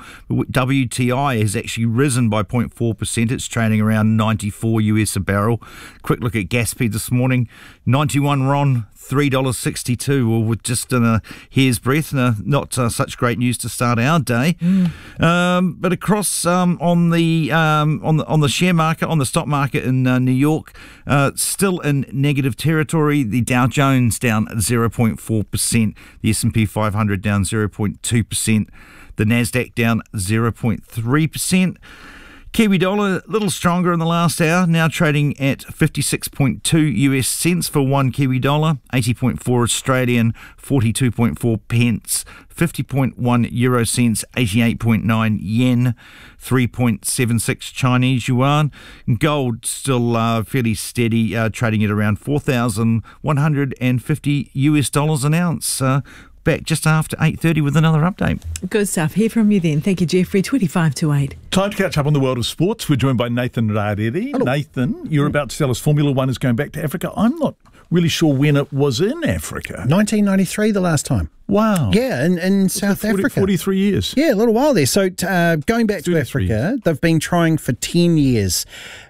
Speaker 16: W T I has actually risen by zero point four percent. It's trading around ninety-four US a barrel. Quick look at Gaspy this morning, ninety-one RON, three dollars sixty-two, well, with just in a hair's breadth, uh, not uh, such great news to start our day. Mm. Um, but across um, on the um, on the on the share market, on the stock market in uh, New York, uh, still in negative territory. The Dow Jones down zero point four percent, the S and P five hundred down zero point two percent, the Nasdaq down zero point three percent. Kiwi dollar a little stronger in the last hour, now trading at fifty-six point two US cents for one Kiwi dollar, eighty point four Australian, forty-two point four pence, fifty point one euro cents, eighty-eight point nine yen, three point seven six Chinese yuan. Gold still uh, fairly steady, uh, trading at around four thousand one hundred fifty US dollars an ounce. Uh, Back just after eight thirty with another update.
Speaker 6: Good stuff. Hear from you then. Thank you, Jeffrey. twenty-five to eight.
Speaker 4: Time to catch up on the world of sports. We're joined by Nathan Rareri. Nathan, you're about to tell us Formula One is going back to Africa. I'm not really sure when it was in Africa.
Speaker 17: nineteen ninety-three, the last time.
Speaker 4: Wow.
Speaker 17: Yeah, in, in South
Speaker 4: forty,
Speaker 17: Africa.
Speaker 4: forty-three years.
Speaker 17: Yeah, a little while there. So uh, going back to Africa, they've been trying for ten years,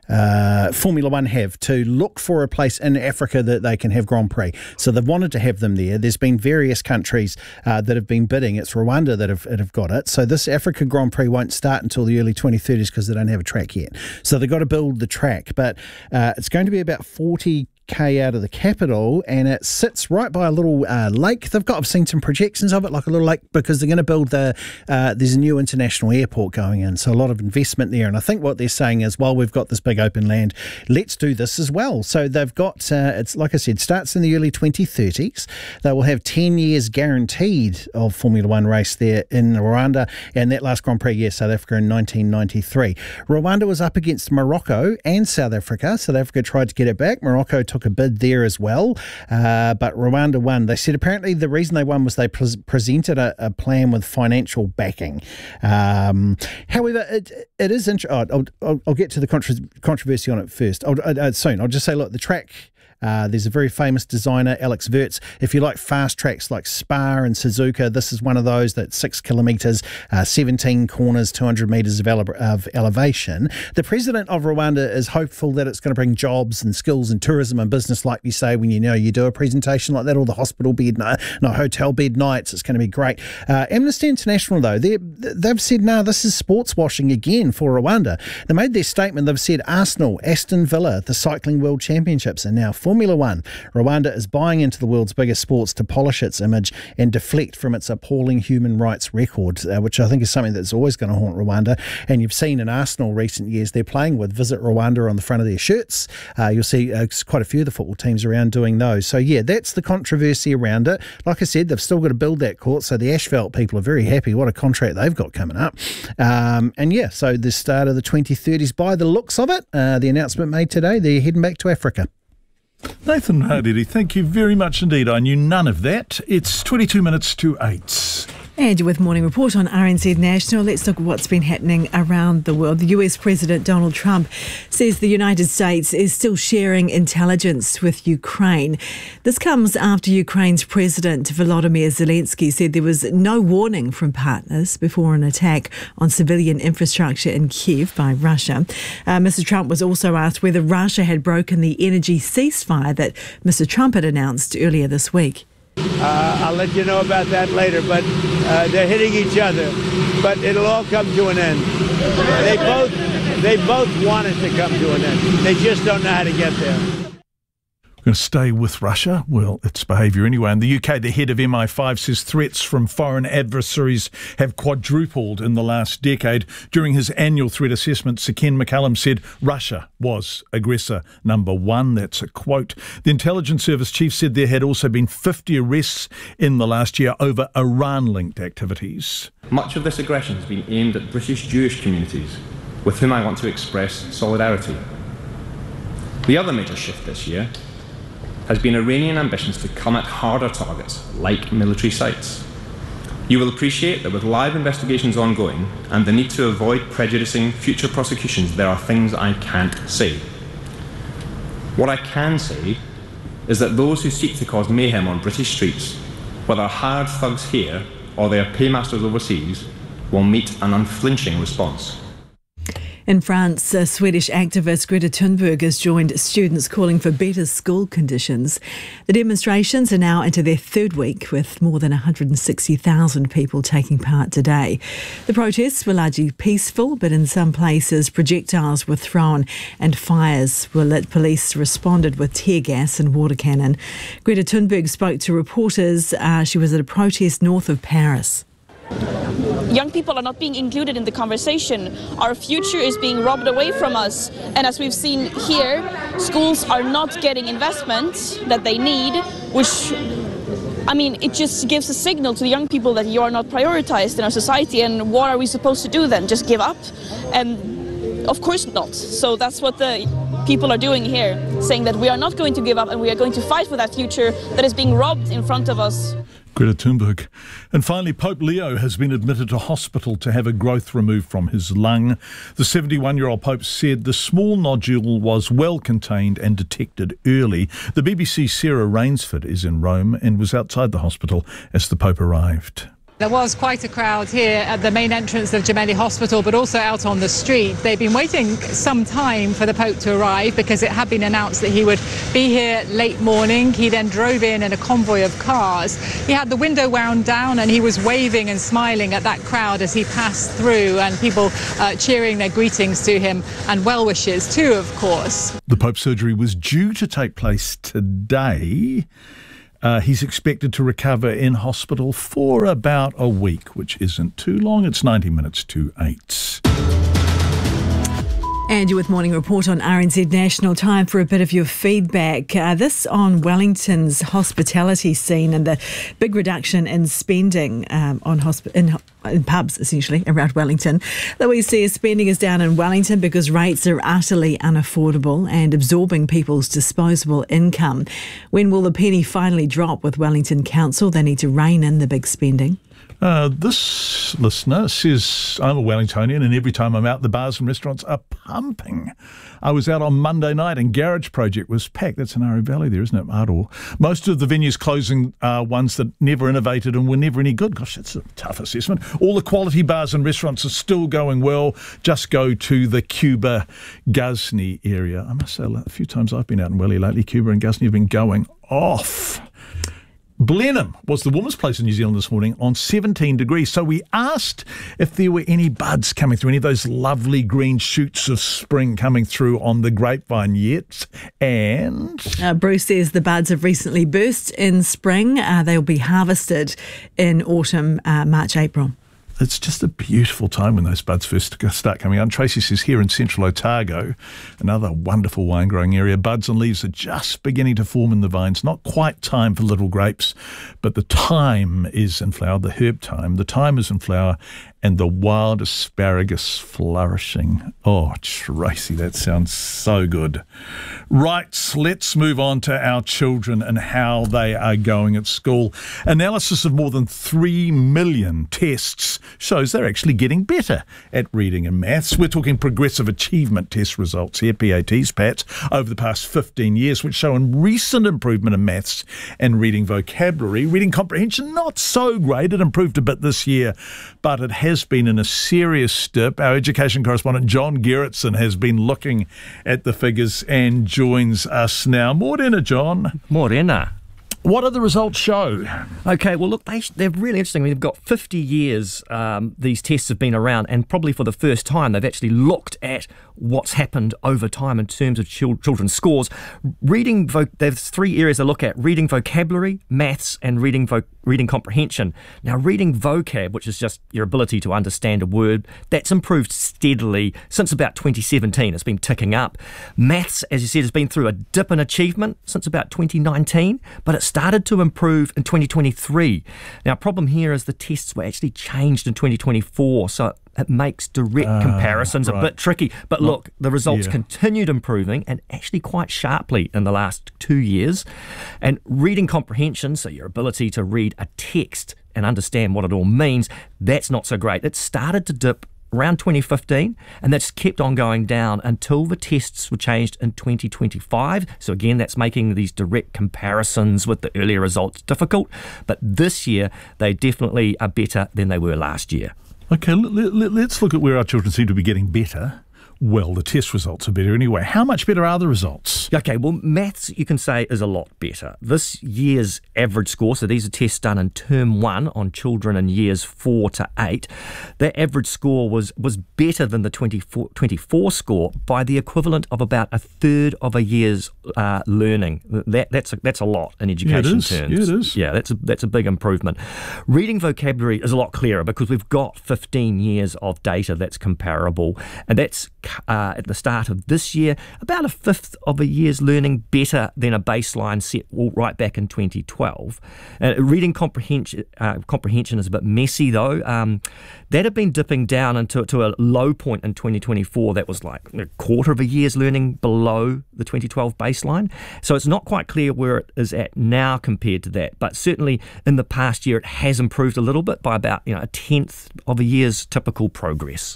Speaker 17: uh, Formula One have, to look for a place in Africa that they can have Grand Prix. So they've wanted to have them there. There's been various countries uh, that have been bidding. It's Rwanda that have, that have got it. So this Africa Grand Prix won't start until the early twenty thirties because they don't have a track yet. So they've got to build the track. But uh, it's going to be about forty K out of the capital, and it sits right by a little uh, lake. They've got, I've seen some projections of it, like a little lake, because they're going to build the, uh, there's a new international airport going in, so a lot of investment there. And I think what they're saying is, well, we've got this big open land, let's do this as well. So they've got, uh, it's like I said, starts in the early twenty thirties. They will have ten years guaranteed of Formula One race there in Rwanda, and that last Grand Prix, yes, South Africa in nineteen ninety-three. Rwanda was up against Morocco and South Africa. South Africa tried to get it back. Morocco took a bid there as well, uh, but Rwanda won. They said apparently the reason they won was they pre- presented a, a plan with financial backing. Um, however, it it is interesting. Oh, I'll, I'll, I'll get to the contra- controversy on it first. I'll, uh, soon. I'll just say, look, the track. Uh, there's a very famous designer, Alex Wurz. If you like fast tracks like Spa and Suzuka, this is one of those that's six kilometres, uh, seventeen corners, two hundred metres of, ele- of elevation. The president of Rwanda is hopeful that it's going to bring jobs and skills and tourism and business, like you say, when you know you do a presentation like that, or the hospital bed, no, no hotel bed nights. It's going to be great. Uh, Amnesty International, though, they've said, no, nah, this is sports washing again for Rwanda. They made their statement. They've said Arsenal, Aston Villa, the Cycling World Championships, and now Formula One. Rwanda is buying into the world's biggest sports to polish its image and deflect from its appalling human rights record, uh, which I think is something that's always going to haunt Rwanda. And you've seen in Arsenal recent years, they're playing with Visit Rwanda on the front of their shirts. Uh, you'll see uh, quite a few of the football teams around doing those. So yeah, that's the controversy around it. Like I said, they've still got to build that court, so the asphalt people are very happy. What a contract they've got coming up. Um, and yeah, so the start of the twenty thirties, by the looks of it, uh, the announcement made today, they're heading back to Africa.
Speaker 4: Nathan Hardedy, thank you very much indeed. I knew none of that. It's twenty-two minutes to eight.
Speaker 6: And with Morning Report on R N Z National, let's look at what's been happening around the world. The U S President Donald Trump says the United States is still sharing intelligence with Ukraine. This comes after Ukraine's President Volodymyr Zelensky said there was no warning from partners before an attack on civilian infrastructure in Kiev by Russia. Uh, Mister Trump was also asked whether Russia had broken the energy ceasefire that Mister Trump had announced earlier this week.
Speaker 18: Uh, I'll let you know about that later, but uh, they're hitting each other. But it'll all come to an end. They both, they both want it to come to an end. They just don't know how to get there.
Speaker 4: We're going to stay with Russia. Well, its behaviour anyway. In the U K, the head of M I five says threats from foreign adversaries have quadrupled in the last decade. During his annual threat assessment, Sir Ken McCallum said Russia was aggressor number one. That's a quote. The Intelligence Service chief said there had also been fifty arrests in the last year over Iran-linked activities.
Speaker 19: Much of this aggression has been aimed at British Jewish communities, with whom I want to express solidarity. The other major shift this year has been Iranian ambitions to come at harder targets, like military sites. You will appreciate that with live investigations ongoing and the need to avoid prejudicing future prosecutions, there are things I can't say. What I can say is that those who seek to cause mayhem on British streets, whether hired thugs here or their paymasters overseas, will meet an unflinching response.
Speaker 6: In France, uh, Swedish activist Greta Thunberg has joined students calling for better school conditions. The demonstrations are now into their third week, with more than one hundred sixty thousand people taking part today. The protests were largely peaceful, but in some places projectiles were thrown and fires were lit. Police responded with tear gas and water cannon. Greta Thunberg spoke to reporters. Uh, she was at a protest north of Paris.
Speaker 20: Young people are not being included in the conversation. Our future is being robbed away from us. And as we've seen here, schools are not getting investment that they need, which, I mean, it just gives a signal to the young people that you are not prioritized in our society. And what are we supposed to do then? Just give up? And of course not. So that's what the people are doing here, saying that we are not going to give up and we are going to fight for that future that is being robbed in front of us.
Speaker 4: Greta Thunberg. And finally, Pope Leo has been admitted to hospital to have a growth removed from his lung. The seventy-one-year-old Pope said the small nodule was well contained and detected early. The B B C's Sarah Rainsford is in Rome and was outside the hospital as the Pope arrived.
Speaker 21: There was quite a crowd here at the main entrance of Gemelli Hospital, but also out on the street. They've been waiting some time for the Pope to arrive because it had been announced that he would be here late morning. He then drove in in a convoy of cars. He had the window wound down and he was waving and smiling at that crowd as he passed through, and people uh, cheering their greetings to him and well wishes too, of course.
Speaker 4: The Pope's surgery was due to take place today. Uh, he's expected to recover in hospital for about a week, which isn't too long. It's ninety minutes to eight.
Speaker 6: And you're with Morning Report on R N Z National. Time for a bit of your feedback. Uh, this on Wellington's hospitality scene and the big reduction in spending um, on hosp- in, in pubs, essentially, around Wellington. That we see as spending is down in Wellington because rates are utterly unaffordable and absorbing people's disposable income. When will the penny finally drop with Wellington Council? They need to rein in the big spending.
Speaker 4: Uh, this listener says, I'm a Wellingtonian and every time I'm out, the bars and restaurants are pumping. I was out on Monday night and Garage Project was packed. That's in Aru Valley there, isn't it, Aro? Most of the venues closing are ones that never innovated and were never any good. Gosh, that's a tough assessment. All the quality bars and restaurants are still going well. Just go to the Cuba Ghuznee area. I must say, a few times I've been out in Welly lately, Cuba and Ghuznee have been going off. Blenheim was the warmest place in New Zealand this morning on seventeen degrees. So we asked if there were any buds coming through, any of those lovely green shoots of spring coming through on the grapevine yet. And
Speaker 6: uh, Bruce says the buds have recently burst in spring. Uh, they'll be harvested in autumn, uh, March, April.
Speaker 4: It's just a beautiful time when those buds first start coming out. And Tracy says here in central Otago, another wonderful wine growing area, buds and leaves are just beginning to form in the vines. Not quite time for little grapes, but the thyme is in flower, the herb thyme. The thyme is in flower and the wild asparagus flourishing. Oh, Tracy, that sounds so good. Right, let's move on to our children and how they are going at school. Analysis of more than three million tests shows they're actually getting better at reading and maths. We're talking progressive achievement test results here, P A Ts, Pats, over the past fifteen years, which show a recent improvement in maths and reading vocabulary. Reading comprehension, not so great. It improved a bit this year, but it has been in a serious dip. Our education correspondent John Gerritsen has been looking at the figures and joins us now. Morena, John.
Speaker 22: Morena.
Speaker 4: What do the results show?
Speaker 22: Okay, well, look, they, they're really interesting. We've got fifty years um, these tests have been around, and probably for the first time they've actually looked at what's happened over time in terms of chil- children's scores. Reading, vo- there's three areas to look at: reading vocabulary, maths, and reading vo- reading comprehension. Now, reading vocab, which is just your ability to understand a word, that's improved steadily since about twenty seventeen. It's been ticking up. Maths, as you said, has been through a dip in achievement since about twenty nineteen, but it's started to improve in twenty twenty-three. Now, problem here is the tests were actually changed in twenty twenty-four, so it makes direct uh, comparisons right. a bit tricky. But Not, look, the results yeah. continued improving and actually quite sharply in the last two years. And reading comprehension, so your ability to read a text and understand what it all means, that's not so great. It started to dip around twenty fifteen, and that's kept on going down until the tests were changed in twenty twenty-five. So again, that's making these direct comparisons with the earlier results difficult. But this year, they definitely are better than they were last year.
Speaker 4: Okay, let, let, let's look at where our children seem to be getting better. Well, the test results are better anyway. How much better are the results?
Speaker 22: Okay, well, maths, you can say, is a lot better. This year's average score, so these are tests done in term one on children in years four to eight, their average score was, was better than the twenty-four, twenty-four score by the equivalent of about a third of a year's uh, learning. That, that's, a, that's a lot in education
Speaker 4: yeah, it is.
Speaker 22: terms.
Speaker 4: Yeah, it is.
Speaker 22: Yeah, that's a, that's a big improvement. Reading vocabulary is a lot clearer because we've got fifteen years of data that's comparable, and that's uh, at the start of this year, about a fifth of a year's learning better than a baseline set right back in twenty twelve. Uh, reading comprehension, uh, comprehension is a bit messy though. Um, that had been dipping down into to a low point in twenty twenty-four that was like a quarter of a year's learning below the twenty twelve baseline. So it's not quite clear where it is at now compared to that, but certainly in the past year it has improved a little bit by about you know a tenth of a year's typical progress.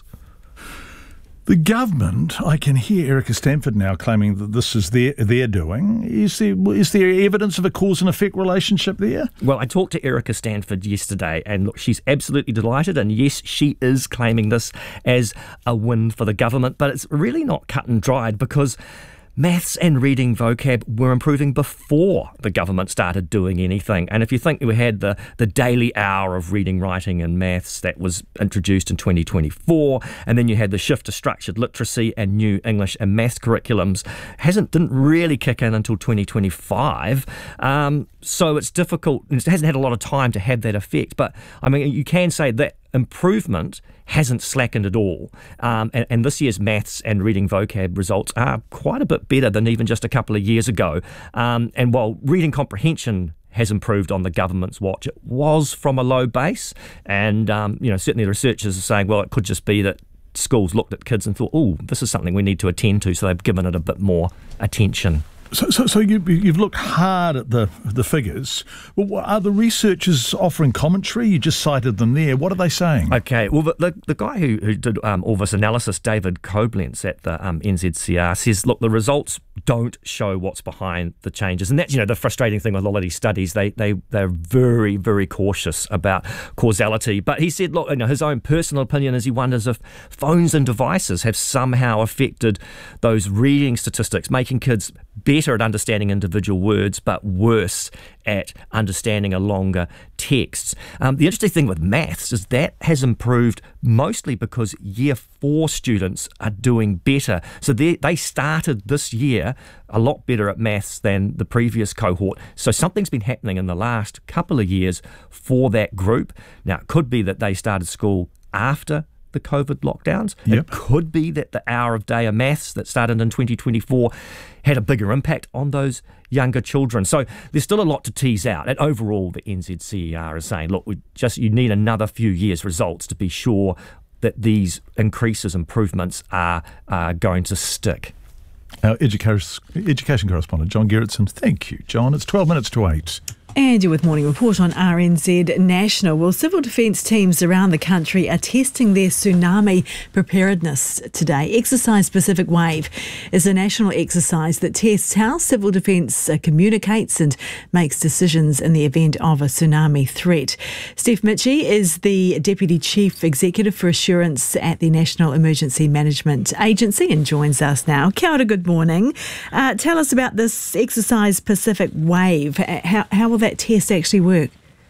Speaker 4: The government, I can hear Erica Stanford now claiming that this is their, their doing. Is there, is there evidence of a cause and effect relationship there?
Speaker 22: Well, I talked to Erica Stanford yesterday, and look, she's absolutely delighted, and yes, she is claiming this as a win for the government, but it's really not cut and dried because maths and reading vocab were improving before the government started doing anything. And if you think we had the, the daily hour of reading, writing and maths that was introduced in twenty twenty-four, and then you had the shift to structured literacy and new English and maths curriculums, hasn't didn't really kick in until twenty twenty-five. Um, so it's difficult, it hasn't had a lot of time to have that effect. But I mean, you can say that improvement hasn't slackened at all. Um, and, and this year's maths and reading vocab results are quite a bit better than even just a couple of years ago. Um, and while reading comprehension has improved on the government's watch, it was from a low base. And, um, you know, certainly the researchers are saying, well, it could just be that schools looked at kids and thought, oh, this is something we need to attend to. So they've given it a bit more attention.
Speaker 4: So, so, so you, you've looked hard at the the figures. Well, are the researchers offering commentary? You just cited them there. What are they saying?
Speaker 22: Okay, well, the, the, the guy who, who did um, all this analysis, David Koblenz at the um, N Z C R, says, look, the results don't show what's behind the changes. And that's, you know, the frustrating thing with a lot of these studies. They, they, they're very, very cautious about causality. But he said, look, you know, his own personal opinion is he wonders if phones and devices have somehow affected those reading statistics, making kids better at understanding individual words, but worse at understanding a longer text. Um, the interesting thing with maths is that has improved mostly because year four students are doing better. So they, they started this year a lot better at maths than the previous cohort. So something's been happening in the last couple of years for that group. Now, it could be that they started school after the COVID lockdowns. Yep. It could be that the hour of day of maths that started in twenty twenty-four had a bigger impact on those younger children. So there's still a lot to tease out. And overall, the N Z C E R is saying, look, we just you need another few years' results to be sure that these increases, improvements are uh, going to stick.
Speaker 4: Our education, education correspondent, John Gerritsen. Thank you, John. It's twelve minutes to eight.
Speaker 6: And you're with Morning Report on R N Z National. Well, civil defence teams around the country are testing their tsunami preparedness today. Exercise Pacific Wave is a national exercise that tests how civil defence communicates and makes decisions in the event of a tsunami threat. Steph Mitchie is the Deputy Chief Executive for Assurance at the National Emergency Management Agency and joins us now. Kia ora, good morning. Uh, tell us about this Exercise Pacific Wave. How, how will that that test actually work?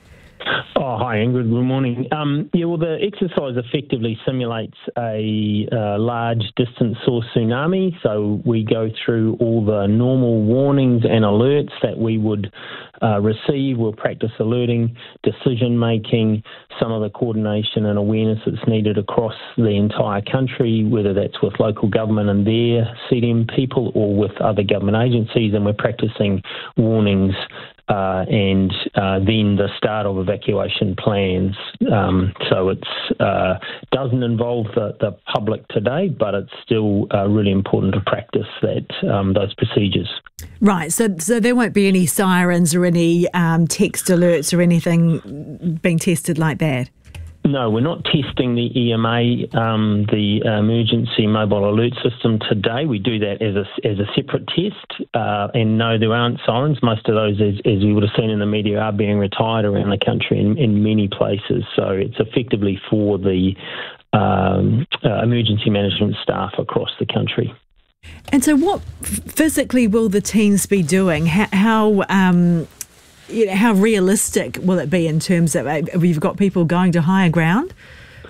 Speaker 1: Oh, hi, Ingrid. Good morning. Um, yeah, well, the exercise effectively simulates a uh, large distance source tsunami. So we go through all the normal warnings and alerts that we would uh, receive. We'll practice alerting, decision making, some of the coordination and awareness that's needed across the entire country, whether that's with local government and their C D M people or with other government agencies. And we're practicing warnings Uh, and uh, then the start of evacuation plans. Um, so it uh, doesn't involve the, the public today, but it's still uh, really important to practice that um, those procedures.
Speaker 6: Right, so so there won't be any sirens or any um, text alerts or anything being tested like that?
Speaker 1: No, we're not testing the E M A, um, the Emergency Mobile Alert System today. We do that as a, as a separate test. Uh, and no, there aren't sirens. Most of those, as, as we would have seen in the media, are being retired around the country in, in many places. So it's effectively for the um, uh, emergency management staff across the country.
Speaker 6: And so what physically will the teams be doing? How... how um You know, how realistic will it be in terms of uh, you've got people going to higher ground?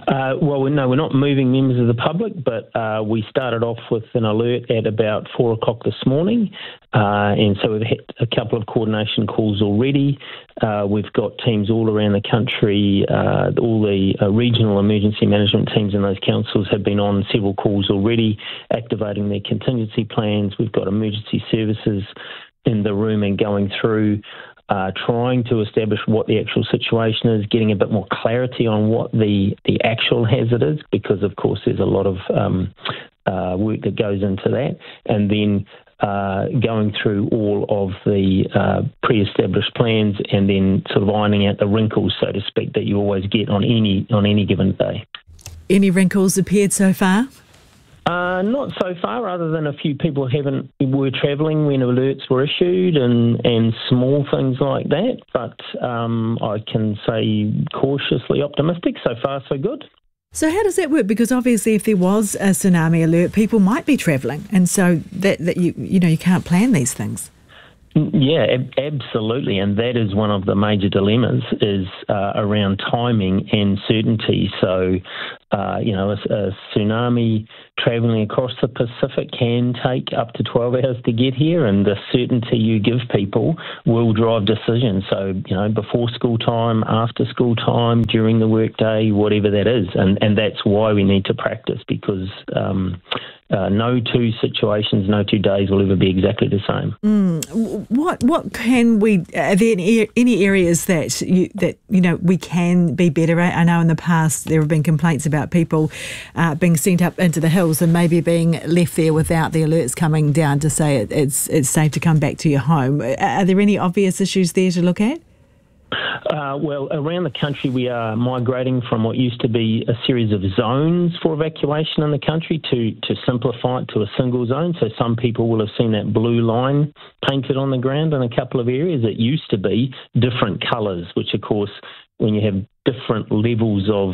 Speaker 1: Uh, well, we, no, we're not moving members of the public, but uh, we started off with an alert at about four o'clock this morning, uh, and so we've had a couple of coordination calls already. Uh, we've got teams all around the country. Uh, all the uh, regional emergency management teams in those councils have been on several calls already, activating their contingency plans. We've got emergency services in the room and going through Uh, trying to establish what the actual situation is, getting a bit more clarity on what the, the actual hazard is, because, of course, there's a lot of um, uh, work that goes into that, and then uh, going through all of the uh, pre-established plans and then sort of ironing out the wrinkles, so to speak, that you always get on any on any given day.
Speaker 6: Any wrinkles appeared so far?
Speaker 1: Uh, not so far, other than a few people haven't were travelling when alerts were issued and, and small things like that. But um, I can say cautiously optimistic. So far, so good.
Speaker 6: So how does that work? Because obviously, if there was a tsunami alert, people might be travelling, and so that that you you know you can't plan these things.
Speaker 1: Yeah, ab- absolutely, and that is one of the major dilemmas is uh, around timing and certainty. So, uh, you know, a, a tsunami travelling across the Pacific can take up to twelve hours to get here, and the certainty you give people will drive decisions. So, you know, before school time, after school time, during the workday, whatever that is, and and that's why we need to practice, because Um, Uh, no two situations, no two days will ever be exactly the same.
Speaker 6: Mm. What what can we? Are there any, any areas that you that you know we can be better at? I know in the past there have been complaints about people uh, being sent up into the hills and maybe being left there without the alerts coming down to say it, it's it's safe to come back to your home. Are there any obvious issues there to look at?
Speaker 1: Uh, well, around the country, we are migrating from what used to be a series of zones for evacuation in the country to, to simplify it to a single zone. So some people will have seen that blue line painted on the ground in a couple of areas. It used to be different colours, which, of course, when you have different levels of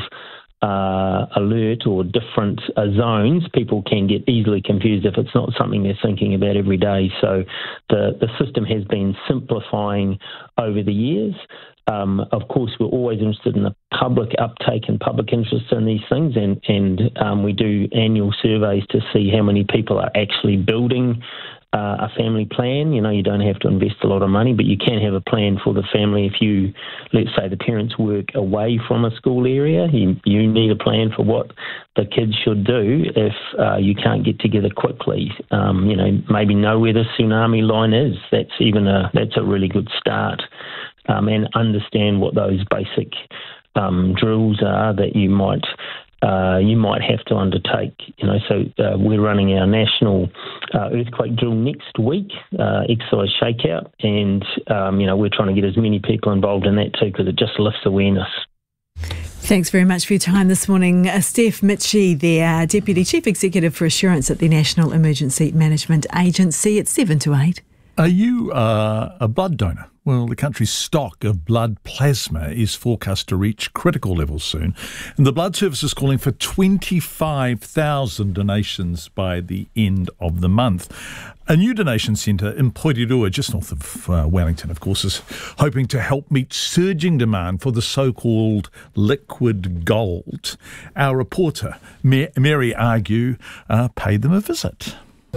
Speaker 1: Uh, alert or different uh, zones, people can get easily confused if it's not something they're thinking about every day. So the, the system has been simplifying over the years. Um, of course, we're always interested in the public uptake and public interest in these things, and, and um, we do annual surveys to see how many people are actually building Uh, a family plan. You know, you don't have to invest a lot of money, but you can have a plan for the family if you, let's say, the parents work away from a school area. You, you need a plan for what the kids should do if uh, you can't get together quickly. Um, you know, maybe know where the tsunami line is. That's even a that's a really good start, um, and understand what those basic um, drills are that you might. Uh, you might have to undertake, you know, so uh, we're running our national uh, earthquake drill next week, uh, exercise shakeout, and, um, you know, we're trying to get as many people involved in that too, because it just lifts awareness.
Speaker 6: Thanks very much for your time this morning. Uh, Steph Mitchie, the uh, Deputy Chief Executive for Assurance at the National Emergency Management Agency. It's seven to eight.
Speaker 4: Are you uh, a blood donor? Well, the country's stock of blood plasma is forecast to reach critical levels soon, and the Blood Service is calling for twenty-five thousand donations by the end of the month. A new donation centre in Porirua, just north of uh, Wellington, of course, is hoping to help meet surging demand for the so-called liquid gold. Our reporter, Mary Argue, uh, paid them a visit.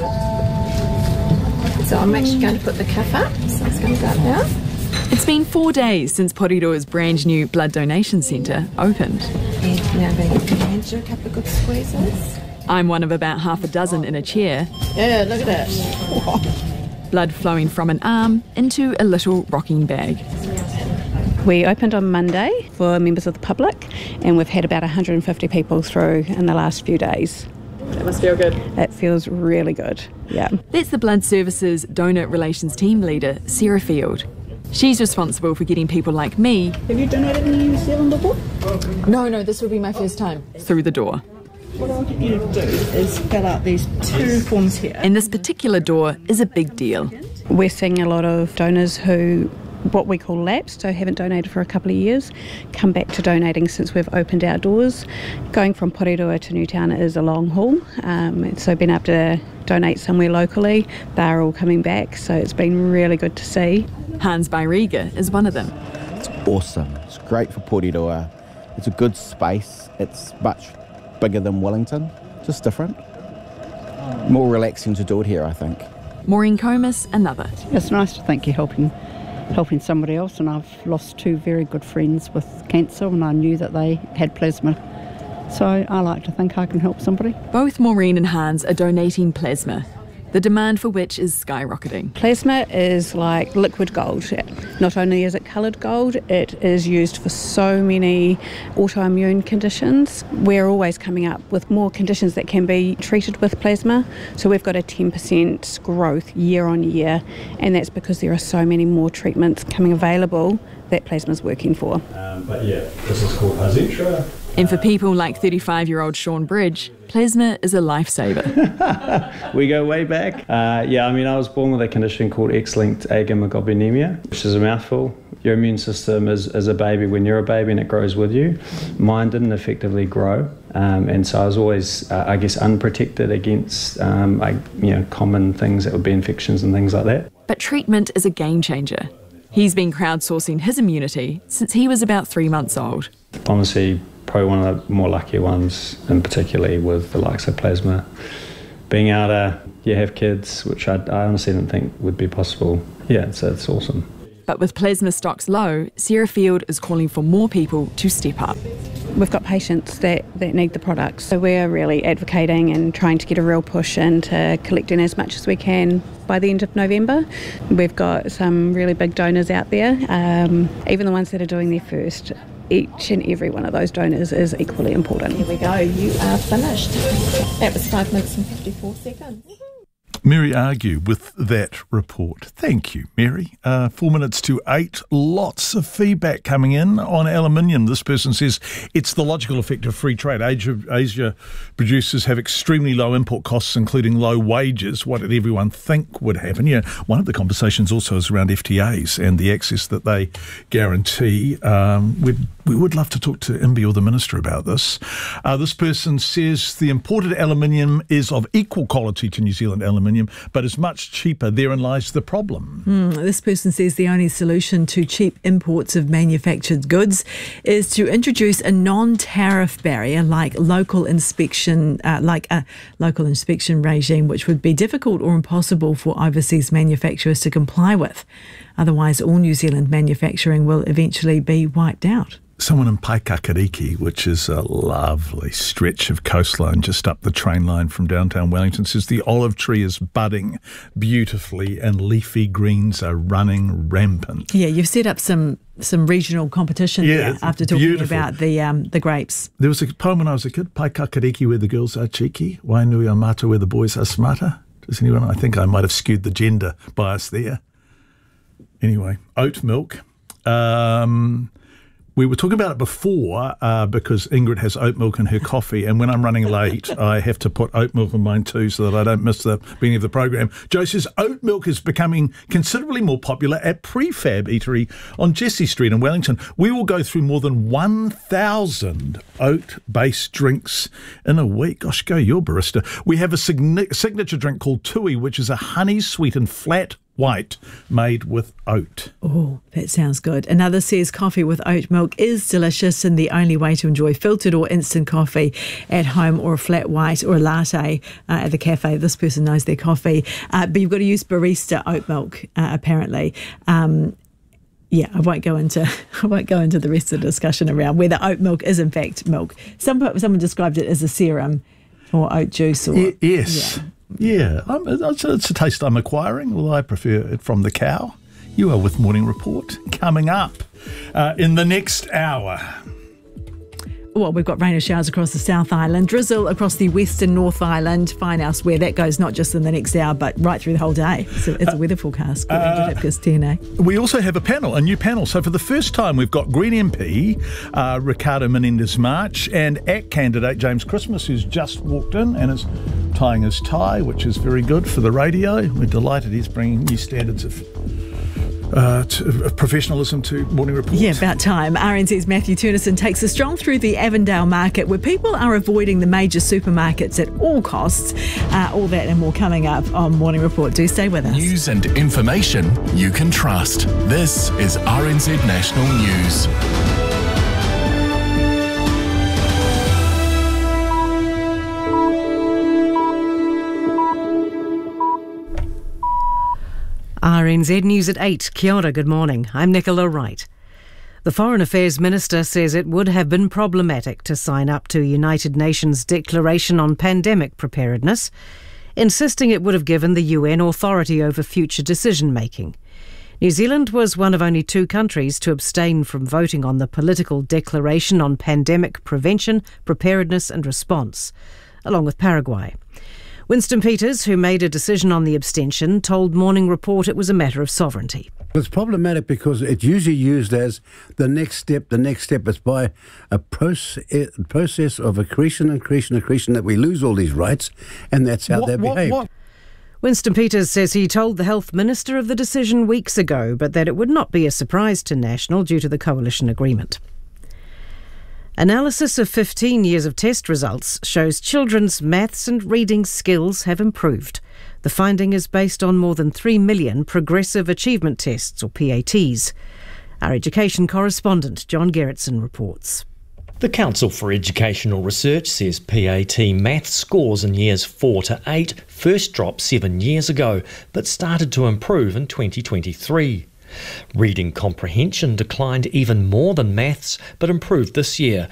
Speaker 5: So I'm actually going to put the cuff up, so it's going to go up now. It's been four days since Porirua's brand new blood donation centre opened. And now I'm going to give my hand a couple of good squeezes. I'm one of about half a dozen in a chair. Yeah, look at that. Blood flowing from an arm into a little rocking bag.
Speaker 12: We opened on Monday for members of the public, and we've had about one hundred fifty people through in the last few days.
Speaker 5: That must feel good.
Speaker 12: It feels really good, yeah.
Speaker 5: That's the Blood Services Donor Relations Team Leader, Sarah Field. She's responsible for getting people like me...
Speaker 23: Have you donated in New Zealand before?
Speaker 5: No, no, this will be my first time. ...through the door.
Speaker 23: What I want you to do is fill out these two forms here.
Speaker 5: And this particular door is a big deal.
Speaker 12: We're seeing a lot of donors who... what we call lapsed, so haven't donated for a couple of years, come back to donating since we've opened our doors. Going from Porirua to Newtown is a long haul, um, so being able to donate somewhere locally, they're all coming back, so it's been really good to see.
Speaker 5: Hans Byriga is one of them.
Speaker 24: It's awesome. It's great for Porirua.
Speaker 10: It's a good space. It's much bigger than Wellington, just different. More relaxing to do it here, I think.
Speaker 5: Maureen Comas, another.
Speaker 11: It's nice to think you're helping helping somebody else, and I've lost two very good friends with cancer and I knew that they had plasma. So I like to think I can help somebody.
Speaker 5: Both Maureen and Hans are donating plasma, the demand for which is skyrocketing.
Speaker 12: Plasma is like liquid gold. Not only is it coloured gold, it is used for so many autoimmune conditions. We're always coming up with more conditions that can be treated with plasma. So we've got a ten percent growth year on year, and that's because there are so many more treatments coming available that plasma is working for.
Speaker 13: Um, but yeah, this is called Hizentra.
Speaker 5: And for people like thirty-five-year-old Sean Bridge, plasma is a lifesaver.
Speaker 13: We go way back. Uh, yeah, I mean, I was born with a condition called X-linked agammaglobulinemia, which is a mouthful. Your immune system is, is a baby when you're a baby and it grows with you. Mine didn't effectively grow, um, and so I was always, uh, I guess, unprotected against, um, like, you know, common things that would be infections and things like that.
Speaker 5: But treatment is a game changer. He's been crowdsourcing his immunity since he was about three months old.
Speaker 13: Honestly, probably one of the more luckier ones, and particularly with the likes of plasma. Being able to yeah, have kids, which I, I honestly didn't think would be possible. Yeah, so it's awesome.
Speaker 5: But with plasma stocks low, Sarah Field is calling for more people to step up.
Speaker 12: We've got patients that, that need the products, so we're really advocating and trying to get a real push into collecting as much as we can by the end of November. We've got some really big donors out there, um, even the ones that are doing their first. Each and every one of those donors is equally important.
Speaker 23: Here we go, you are finished. That was five minutes and fifty-four seconds.
Speaker 4: Mary Argue with that report. Thank you, Mary. Uh, four minutes to eight. Lots of feedback coming in on aluminium. This person says it's the logical effect of free trade. Asia, Asia producers have extremely low import costs, including low wages. What did everyone think would happen? Yeah, one of the conversations also is around F T As and the access that they guarantee. Um, we'd, we would love to talk to Imbi or the Minister about this. Uh, this person says the imported aluminium is of equal quality to New Zealand aluminium, but is much cheaper. Therein lies the problem.
Speaker 6: Mm, this person says the only solution to cheap imports of manufactured goods is to introduce a non-tariff barrier like local inspection, uh, like a local inspection regime, which would be difficult or impossible for overseas manufacturers to comply with. Otherwise, all New Zealand manufacturing will eventually be wiped out.
Speaker 4: Someone in Paikakariki, which is a lovely stretch of coastline just up the train line from downtown Wellington, says the olive tree is budding beautifully and leafy greens are running rampant.
Speaker 6: Yeah, you've set up some some regional competition
Speaker 4: yeah,
Speaker 6: there after talking
Speaker 4: beautiful.
Speaker 6: about the um, the grapes.
Speaker 4: There was a poem when I was a kid, Paikakariki where the girls are cheeky, Wainui Amata where the boys are smarter. Does anyone? I think I might have skewed the gender bias there. Anyway, oat milk. Um... We were talking about it before uh, because Ingrid has oat milk in her coffee, and when I'm running late, I have to put oat milk in mine too so that I don't miss the beginning of the program. Joe says oat milk is becoming considerably more popular at Prefab Eatery on Jessie Street in Wellington. We will go through more than one thousand oat-based drinks in a week. Gosh, go your barista. We have a sign- signature drink called Tui, which is a honey-sweetened flat white made with oat.
Speaker 6: Oh, that sounds good. Another says coffee with oat milk is delicious and the only way to enjoy filtered or instant coffee at home, or a flat white or a latte uh, at the cafe. This person knows their coffee. Uh, but you've got to use barista oat milk, uh, apparently. Um, Yeah, I won't go into I won't go into the rest of the discussion around whether oat milk is in fact milk. Some someone described it as a serum or oat juice. Or
Speaker 4: y- yes. Yeah. Yeah, I'm, it's, a, it's a taste I'm acquiring, although I prefer it from the cow. You are with Morning Report. Coming up uh, in the next hour.
Speaker 6: Well, we've got rain or showers across the South Island, drizzle across the Western North Island. Find out where that goes, not just in the next hour, but right through the whole day. So it's a weather forecast. Uh, T N A.
Speaker 4: We also have a panel, a new panel. So for the first time, we've got Green M P uh, Ricardo Menendez-March and A C candidate James Christmas, who's just walked in and is tying his tie, which is very good for the radio. We're delighted he's bringing new standards of Uh, to, of professionalism to Morning Report.
Speaker 6: Yeah, about time. R N Z's Matthew Turnison takes us stroll through the Avondale market where people are avoiding the major supermarkets at all costs. Uh, all that and more coming up on Morning Report. Do stay with us.
Speaker 2: News and information you can trust. This is R N Z National News.
Speaker 3: R N Z News at eight. Kia ora, good morning. I'm Nicola Wright. The Foreign Affairs Minister says it would have been problematic to sign up to United Nations Declaration on Pandemic Preparedness, insisting it would have given the U N authority over future decision-making. New Zealand was one of only two countries to abstain from voting on the political declaration on pandemic prevention, preparedness and response, along with Paraguay. Winston Peters, who made a decision on the abstention, told Morning Report it was a matter of sovereignty.
Speaker 7: It's problematic because it's usually used as the next step, the next step. It's by a process, process of accretion, accretion, accretion that we lose all these rights, and that's how
Speaker 3: What-
Speaker 7: they
Speaker 3: what-
Speaker 7: behave.
Speaker 3: what- Winston Peters says he told the Health Minister of the decision weeks ago, but that it would not be a surprise to National due to the coalition agreement. Analysis of fifteen years of test results shows children's maths and reading skills have improved. The finding is based on more than three million progressive achievement tests, or P A Ts. Our education correspondent John Gerritsen reports.
Speaker 8: The Council for Educational Research says P A T maths scores in years four to eight first dropped seven years ago, but started to improve in twenty twenty-three. Reading comprehension declined even more than maths, but improved this year,